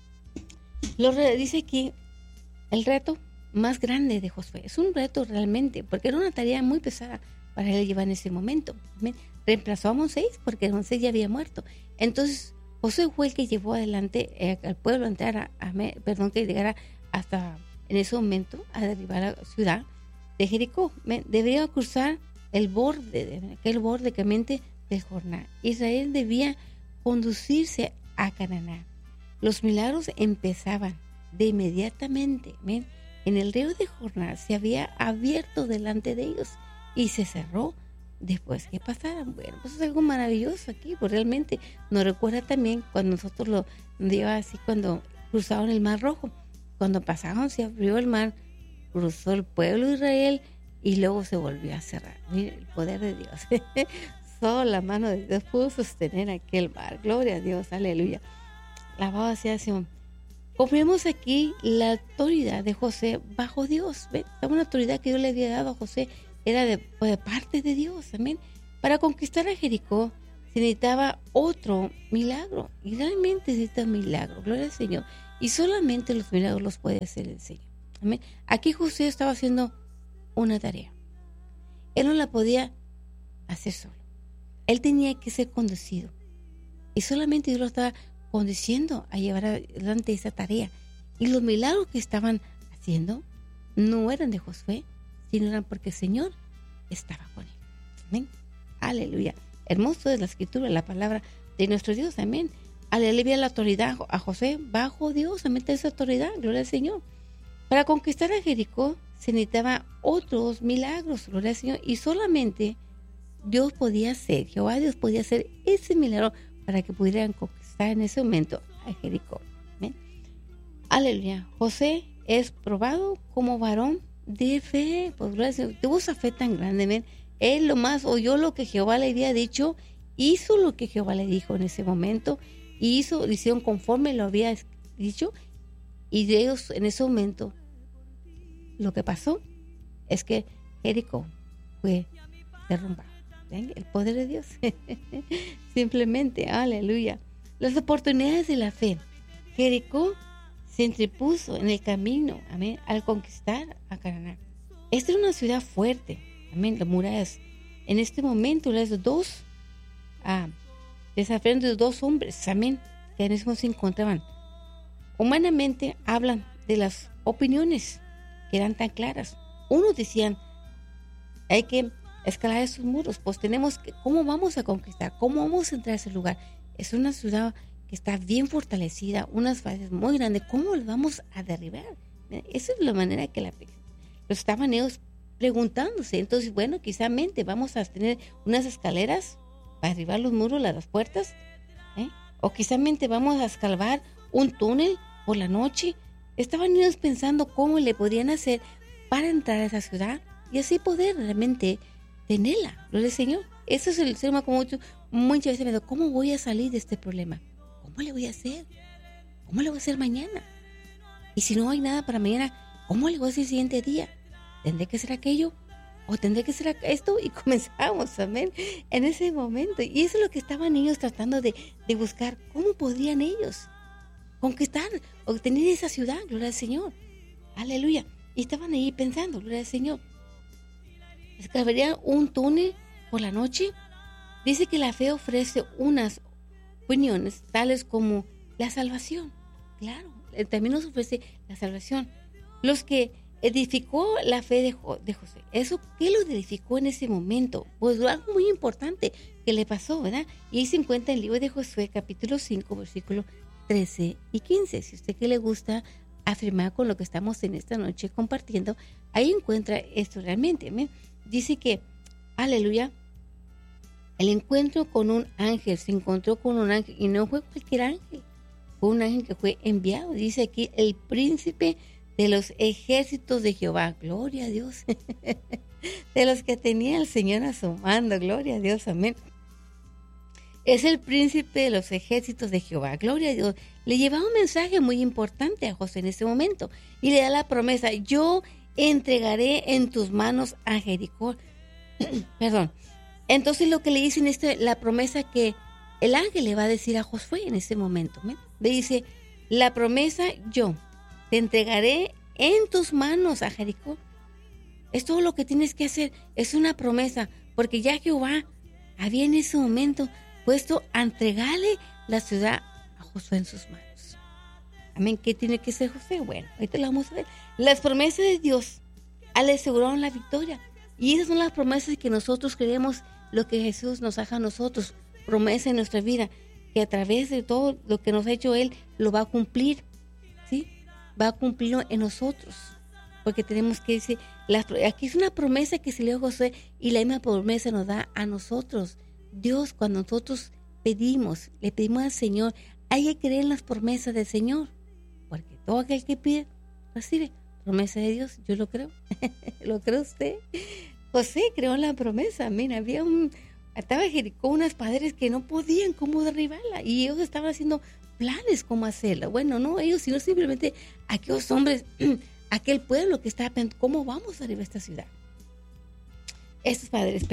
Lo re, dice aquí el reto más grande de Josué. Es un reto realmente, porque era una tarea muy pesada para él llevar en ese momento. ¿Amén? Reemplazó a Moisés, porque Moisés ya había muerto. Entonces Josué fue el que llevó adelante eh, al pueblo a entrar a, a, perdón, que llegara hasta en ese momento a derribar la ciudad de Jericó. Debería cruzar el borde, aquel borde que mente del Jordán. Israel debía conducirse a Canaán. Los milagros empezaban de inmediatamente. ¿Ven? En el río de Jordán se había abierto delante de ellos y se cerró después que pasaran. Bueno, pues es algo maravilloso aquí, pues realmente nos recuerda también cuando nosotros lo lleva así, cuando cruzaron el Mar Rojo. Cuando pasaron se abrió el mar, cruzó el pueblo de Israel y luego se volvió a cerrar. Mire el poder de Dios. Solo la mano de Dios pudo sostener aquel mar. Gloria a Dios, aleluya. Alabado sea el Señor. Comprendemos aquí la autoridad de José bajo Dios. ¿Ven? Una autoridad que Dios le había dado a José era de, de parte de Dios. Amén. Para conquistar a Jericó se necesitaba otro milagro. Y realmente se necesita un milagro. Gloria al Señor. Y solamente los milagros los puede hacer el Señor. Amén. Aquí José estaba haciendo una tarea. Él no la podía hacer solo. Él tenía que ser conducido. Y solamente Dios lo estaba conduciendo a llevar adelante esa tarea. Y los milagros que estaban haciendo no eran de Josué, sino eran porque el Señor estaba con él. Amén. Aleluya. Hermoso es la escritura, la palabra de nuestro Dios. Amén. Aleluya, la autoridad a José bajo Dios. Amén. Esa autoridad. Gloria al Señor. Para conquistar a Jericó se necesitaba otros milagros. Gloria al Señor. Y solamente Dios podía hacer, Jehová Dios podía hacer ese milagro para que pudieran conquistar en ese momento a Jericó. ¿Ven? Aleluya. José es probado como varón de fe. Pues gracias. Tuvo esa fe tan grande. ¿Ven? Él lo más oyó lo que Jehová le había dicho, hizo lo que Jehová le dijo en ese momento, hizo, hicieron conforme lo había dicho, y de ellos en ese momento lo que pasó es que Jericó fue derrumbado. ¿Ven? El poder de Dios. Simplemente, aleluya. Las oportunidades de la fe. Jericó se entrepuso en el camino, amén, al conquistar a Canaán. Esta era una ciudad fuerte, amén, las murallas. En este momento, las dos, ah, desafiando de dos hombres, amén, que en ese momento se encontraban. Humanamente hablan de las opiniones que eran tan claras. Unos decían, hay que escalar esos muros, pues tenemos que, ¿cómo vamos a conquistar? ¿Cómo vamos a entrar a ese lugar? Es una ciudad que está bien fortalecida, unas fases muy grandes, ¿cómo los vamos a derribar? Esa es la manera que la, los estaban ellos preguntándose. Entonces, bueno, quizamente vamos a tener unas escaleras para derribar los muros, las puertas, ¿eh? O quizamente vamos a escalar un túnel por la noche. Estaban ellos pensando cómo le podrían hacer para entrar a esa ciudad y así poder realmente tenerla, gloria al Señor. Eso es el ser humano, como mucho, muchas veces me digo, ¿cómo voy a salir de este problema? ¿Cómo le voy a hacer? ¿Cómo le voy a hacer mañana? Y si no hay nada para mañana, ¿cómo le voy a hacer el siguiente día? ¿Tendré que hacer aquello? ¿O tendré que hacer esto? Y comenzamos, amén, en ese momento. Y eso es lo que estaban ellos tratando de, de buscar. ¿Cómo podrían ellos conquistar, obtener esa ciudad? Gloria al Señor. Aleluya. Y estaban ahí pensando, gloria al Señor. Excavarían un túnel por la noche. Dice que la fe ofrece unas opiniones tales como la salvación. Claro, también nos ofrece la salvación. Los que edificó la fe de, jo- de José. ¿Eso qué lo edificó en ese momento? Pues algo muy importante que le pasó, ¿verdad? Y ahí se encuentra en el libro de Josué, capítulo cinco, versículos trece y quince. Si a usted que le gusta afirmar con lo que estamos en esta noche compartiendo, ahí encuentra esto realmente. ¿Amén? Dice que, aleluya, el encuentro con un ángel, se encontró con un ángel, y no fue cualquier ángel, fue un ángel que fue enviado. Dice aquí, el príncipe de los ejércitos de Jehová, gloria a Dios, de los que tenía el Señor a su mando, gloria a Dios, amén. Es el príncipe de los ejércitos de Jehová, gloria a Dios. Le llevaba un mensaje muy importante a José en ese momento y le da la promesa, yo entregaré en tus manos a Jericó. Perdón. Entonces lo que le dice en este, la promesa que el ángel le va a decir a Josué en ese momento, ¿me? Le dice, la promesa yo te entregaré en tus manos a Jericó. Es todo lo que tienes que hacer, es una promesa, porque ya Jehová había en ese momento puesto a entregarle la ciudad a Josué en sus manos. Amén. ¿Qué tiene que ser José? Bueno, ahorita lo vamos a ver. Las promesas de Dios le aseguraron la victoria. Y esas son las promesas que nosotros queremos, lo que Jesús nos haga a nosotros, promesa en nuestra vida, que a través de todo lo que nos ha hecho Él, lo va a cumplir, ¿sí? Va a cumplirlo en nosotros. Porque tenemos que decir, la, aquí es una promesa que se le dio a José y la misma promesa nos da a nosotros. Dios, cuando nosotros pedimos, le pedimos al Señor, hay que creer en las promesas del Señor. Porque todo aquel que pide, recibe. Promesa de Dios, yo lo creo. ¿Lo cree usted? José creó en la promesa. Mira, había un... Estaba Jericó unas padres que no podían cómo derribarla. Y ellos estaban haciendo planes cómo hacerla. Bueno, no ellos, sino simplemente aquellos hombres, aquel pueblo que estaba pensando, ¿cómo vamos a derribar esta ciudad? Estos padres, perdón.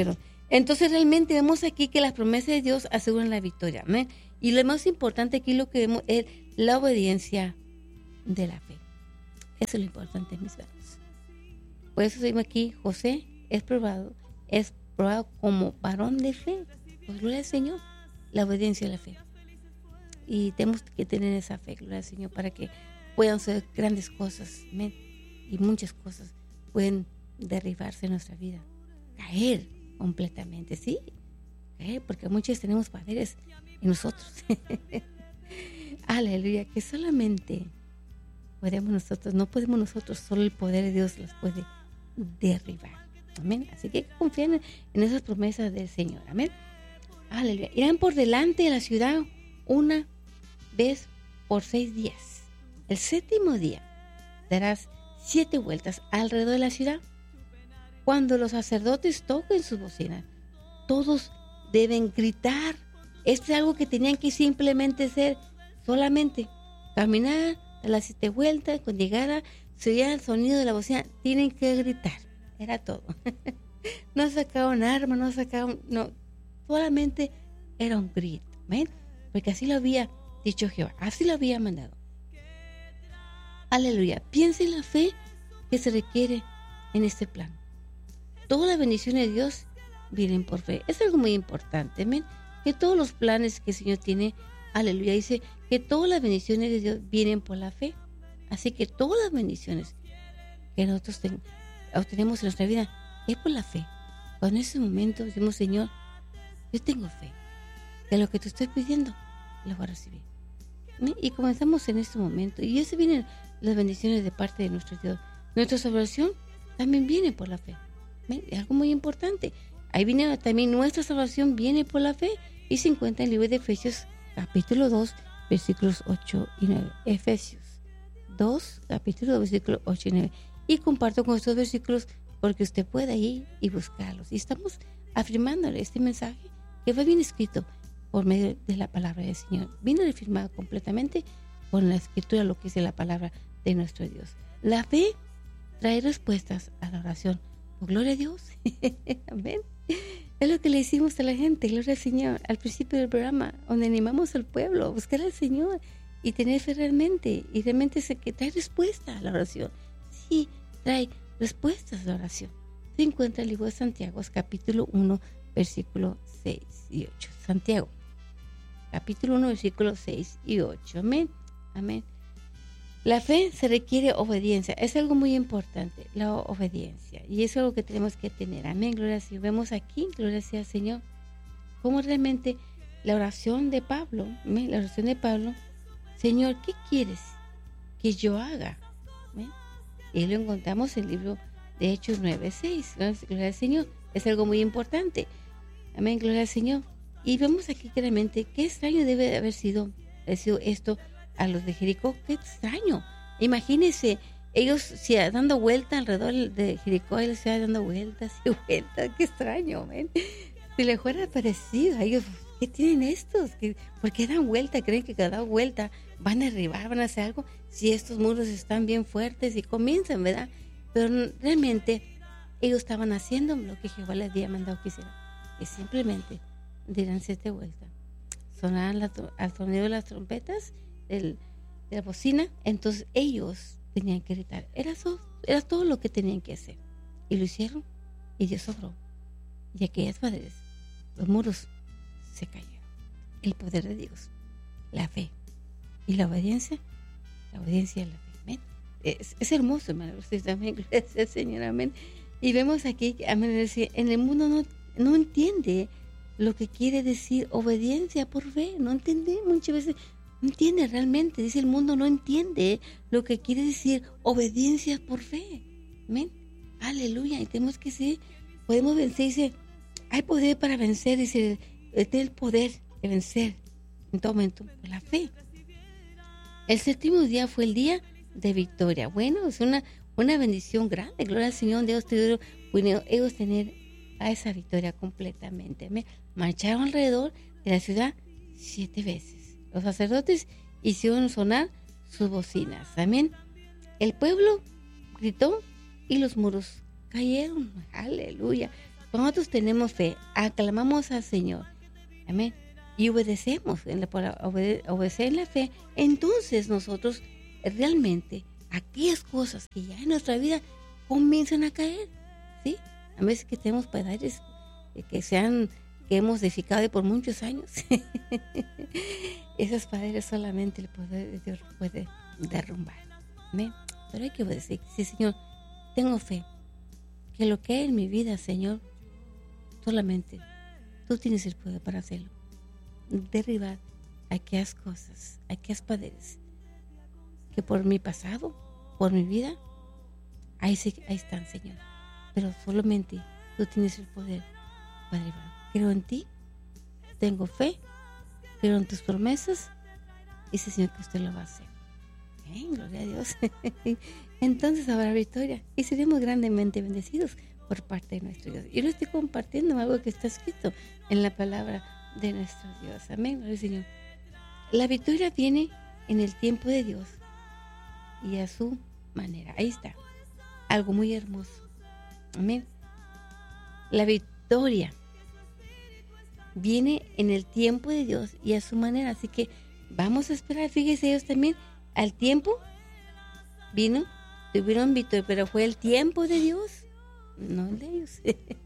Entonces realmente vemos aquí que las promesas de Dios aseguran la victoria. ¿Amén? Y lo más importante aquí lo que vemos es la obediencia de la fe. Eso es lo importante, mis hermanos. Por eso seguimos aquí, José es probado, es probado como varón de fe. Pues gloria al Señor, la obediencia de la fe. Y tenemos que tener esa fe, gloria al Señor, para que puedan ser grandes cosas, amén. Y muchas cosas pueden derribarse en nuestra vida, caer completamente, ¿sí? Caer, porque muchos tenemos poderes en nosotros. Aleluya, que solamente podemos nosotros, no podemos nosotros, solo el poder de Dios las puede derribar. Amén. Así que confíen en, en esas promesas del Señor. Amén. Aleluya. Irán por delante de la ciudad una vez por seis días. El séptimo día darás siete vueltas alrededor de la ciudad. Cuando los sacerdotes toquen sus bocinas, todos deben gritar. Esto es algo que tenían que simplemente hacer, solamente caminar a las siete vueltas. Cuando llegara, se oía el sonido de la bocina, tienen que gritar. Era todo. No sacaban armas, no sacaban, no, solamente era un grito. ¿Ven? Porque así lo había dicho Jehová, así lo había mandado. Aleluya. Piensa en la fe que se requiere en este plan. Todas las bendiciones de Dios vienen por fe. Es algo muy importante, amén. Que todos los planes que el Señor tiene, aleluya, dice que todas las bendiciones de Dios vienen por la fe. Así que todas las bendiciones que nosotros ten, obtenemos en nuestra vida es por la fe. Cuando en ese momento decimos, Señor, yo tengo fe, que lo que te estoy pidiendo lo voy a recibir. ¿Sí? Y comenzamos en este momento. Y eso vienen las bendiciones de parte de nuestro Dios. Nuestra salvación también viene por la fe. ¿Sí? Es algo muy importante. Ahí viene también nuestra salvación, viene por la fe. Y se encuentra en el libro de Efesios, capítulo dos, versículos ocho y nueve. Efesios dos, capítulo dos, versículos ocho y nueve. Y comparto con estos versículos porque usted puede ir y buscarlos. Y estamos afirmándole este mensaje que fue bien escrito por medio de la palabra del Señor. Viene afirmado completamente con la escritura, lo que dice la palabra de nuestro Dios. La fe trae respuestas a la oración. Oh, gloria a Dios. Amén. Es lo que le decimos a la gente, gloria al Señor, al principio del programa, donde animamos al pueblo a buscar al Señor y tener fe realmente. Y realmente es que trae respuesta a la oración. Sí, trae respuestas a la oración. Se encuentra en el libro de Santiago, capítulo uno, versículo seis y ocho. Santiago, capítulo uno, versículos seis y ocho. Amén. Amén. La fe se requiere obediencia. Es algo muy importante, la obediencia. Y es algo que tenemos que tener. Amén. Gloria a Dios. Vemos aquí, gloria sea al Señor, cómo realmente la oración de Pablo, ¿amén? La oración de Pablo, Señor, ¿qué quieres que yo haga? ¿Amén? Y lo encontramos en el libro de Hechos nueve seis. Gloria al Señor. Es algo muy importante. Amén. Gloria al Señor. Y vemos aquí claramente qué extraño debe haber sido, haber sido esto a los de Jericó. Qué extraño. Imagínense, ellos si dando vuelta alrededor de Jericó, ellos se dando vueltas y vueltas. Qué extraño, amén. Si les fuera parecido a ellos, ¿qué tienen estos? ¿Por qué dan vuelta? ¿Creen que cada vuelta van a derribar, van a hacer algo? Si estos muros están bien fuertes y comienzan, ¿verdad? Pero realmente ellos estaban haciendo lo que Jehová les había mandado que hicieran. Que simplemente dieran siete vueltas. Sonaban la, al sonido de las trompetas, del, de la bocina. Entonces ellos tenían que gritar. Era, so, era todo lo que tenían que hacer. Y lo hicieron. Y Dios obró. Y aquellas paredes, los muros se cayeron. El poder de Dios, la fe y la obediencia, la obediencia de la fe. Amén. Es, es hermoso, hermano. Amén. Gracias, Señor. Amén. Y vemos aquí, amén, en el mundo no, no entiende lo que quiere decir obediencia por fe. No entiende muchas veces. No entiende realmente. Dice el mundo no entiende lo que quiere decir obediencia por fe. Amén. Aleluya. Y tenemos que ser, podemos vencer. Dice, hay poder para vencer. Dice, tiene el poder de vencer en todo momento por la fe. El séptimo día fue el día de victoria. Bueno, es una, una bendición grande. Gloria al Señor. Dios te dio, bueno, ellos tener a esa victoria completamente. Amén. Marcharon alrededor de la ciudad siete veces. Los sacerdotes hicieron sonar sus bocinas. Amén. El pueblo gritó y los muros cayeron. Aleluya. Cuando nosotros tenemos fe, aclamamos al Señor, amén, y obedecemos, en la, para obede, obedecer en la fe, entonces nosotros realmente aquellas cosas que ya en nuestra vida comienzan a caer, ¿sí? A veces que tenemos padres que sean que hemos edificado por muchos años. Esas paredes solamente el poder de Dios puede derrumbar. ¿Amén? Pero hay que obedecer. Sí, Señor, tengo fe que lo que hay en mi vida, Señor, solamente tú tienes el poder para hacerlo. Derribar aquellas cosas, aquellas paredes que por mi pasado, por mi vida, ahí, se, ahí están, Señor. Pero solamente tú tienes el poder para derribar. Creo en ti, tengo fe, creo en tus promesas y sé, Señor, que usted lo va a hacer. Bien, gloria a Dios. Entonces habrá victoria y seremos grandemente bendecidos por parte de nuestro Dios. Yo lo estoy compartiendo algo que está escrito en la palabra de nuestro Dios. Amén, gloria al Señor. La victoria viene en el tiempo de Dios y a su manera. Ahí está, algo muy hermoso. Amén. La victoria viene en el tiempo de Dios y a su manera. Así que vamos a esperar. Fíjese, ellos también al tiempo vino, tuvieron victoria, pero fue el tiempo de Dios, no el de ellos.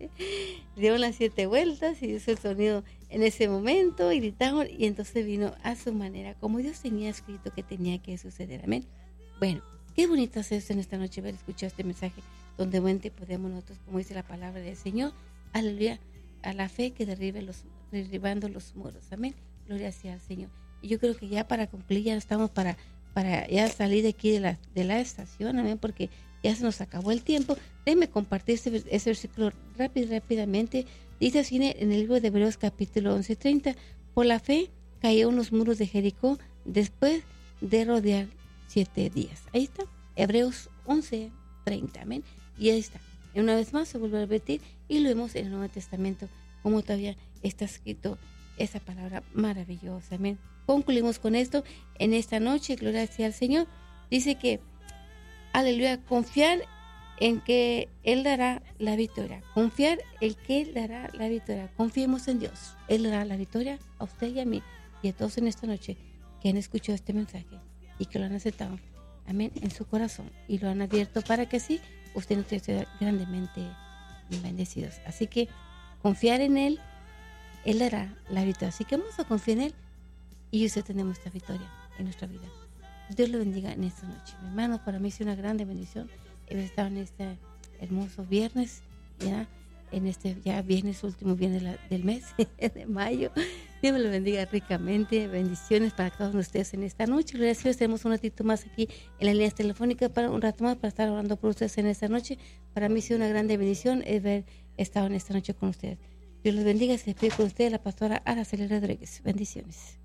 Dieron las siete vueltas y hizo el sonido en ese momento y gritaron, y entonces vino a su manera, como Dios tenía escrito que tenía que suceder. Amén. Bueno, qué bonito es esto en esta noche, haber escuchado este mensaje donde realmente podemos nosotros, como dice la palabra del Señor, aleluya, a la fe que derribe los, derribando los muros. Amén. Gloria sea al Señor. Y yo creo que ya para concluir, ya estamos para, para ya salir de aquí de la, de la estación, amén, porque ya se nos acabó el tiempo. Déjenme compartir ese, ese versículo rápido, rápidamente. Dice así en el libro de Hebreos capítulo once, treinta. Por la fe cayeron los muros de Jericó después de rodear siete días. Ahí está, Hebreos once, treinta, amén. Y ahí está. Y una vez más se vuelve a repetir y lo vemos en el Nuevo Testamento, como todavía está escrito esa palabra maravillosa. Amén. Concluimos con esto en esta noche. Gloria sea al Señor. Dice que, aleluya, confiar en que Él dará la victoria. Confiar en que Él dará la victoria. Confiemos en Dios. Él dará la victoria a usted y a mí y a todos en esta noche que han escuchado este mensaje y que lo han aceptado. Amén. En su corazón y lo han abierto para que sí, usted no esté grandemente bendecidos. Así que confiar en Él, Él dará la victoria. Así que vamos a confiar en Él y usted tenemos esta victoria en nuestra vida. Dios lo bendiga en esta noche. Mi hermano, para mí es una grande bendición haber estado en este hermoso viernes, ya en este ya viernes, último viernes de la, del mes de mayo. Dios me lo bendiga ricamente. Bendiciones para todos ustedes en esta noche. Gracias. Tenemos un ratito más aquí en la línea telefónica para un rato más para estar orando por ustedes en esta noche. Para mí ha sido una grande bendición haber estado en esta noche con ustedes. Dios los bendiga. Se despide con ustedes la pastora Araceli Rodríguez. Bendiciones.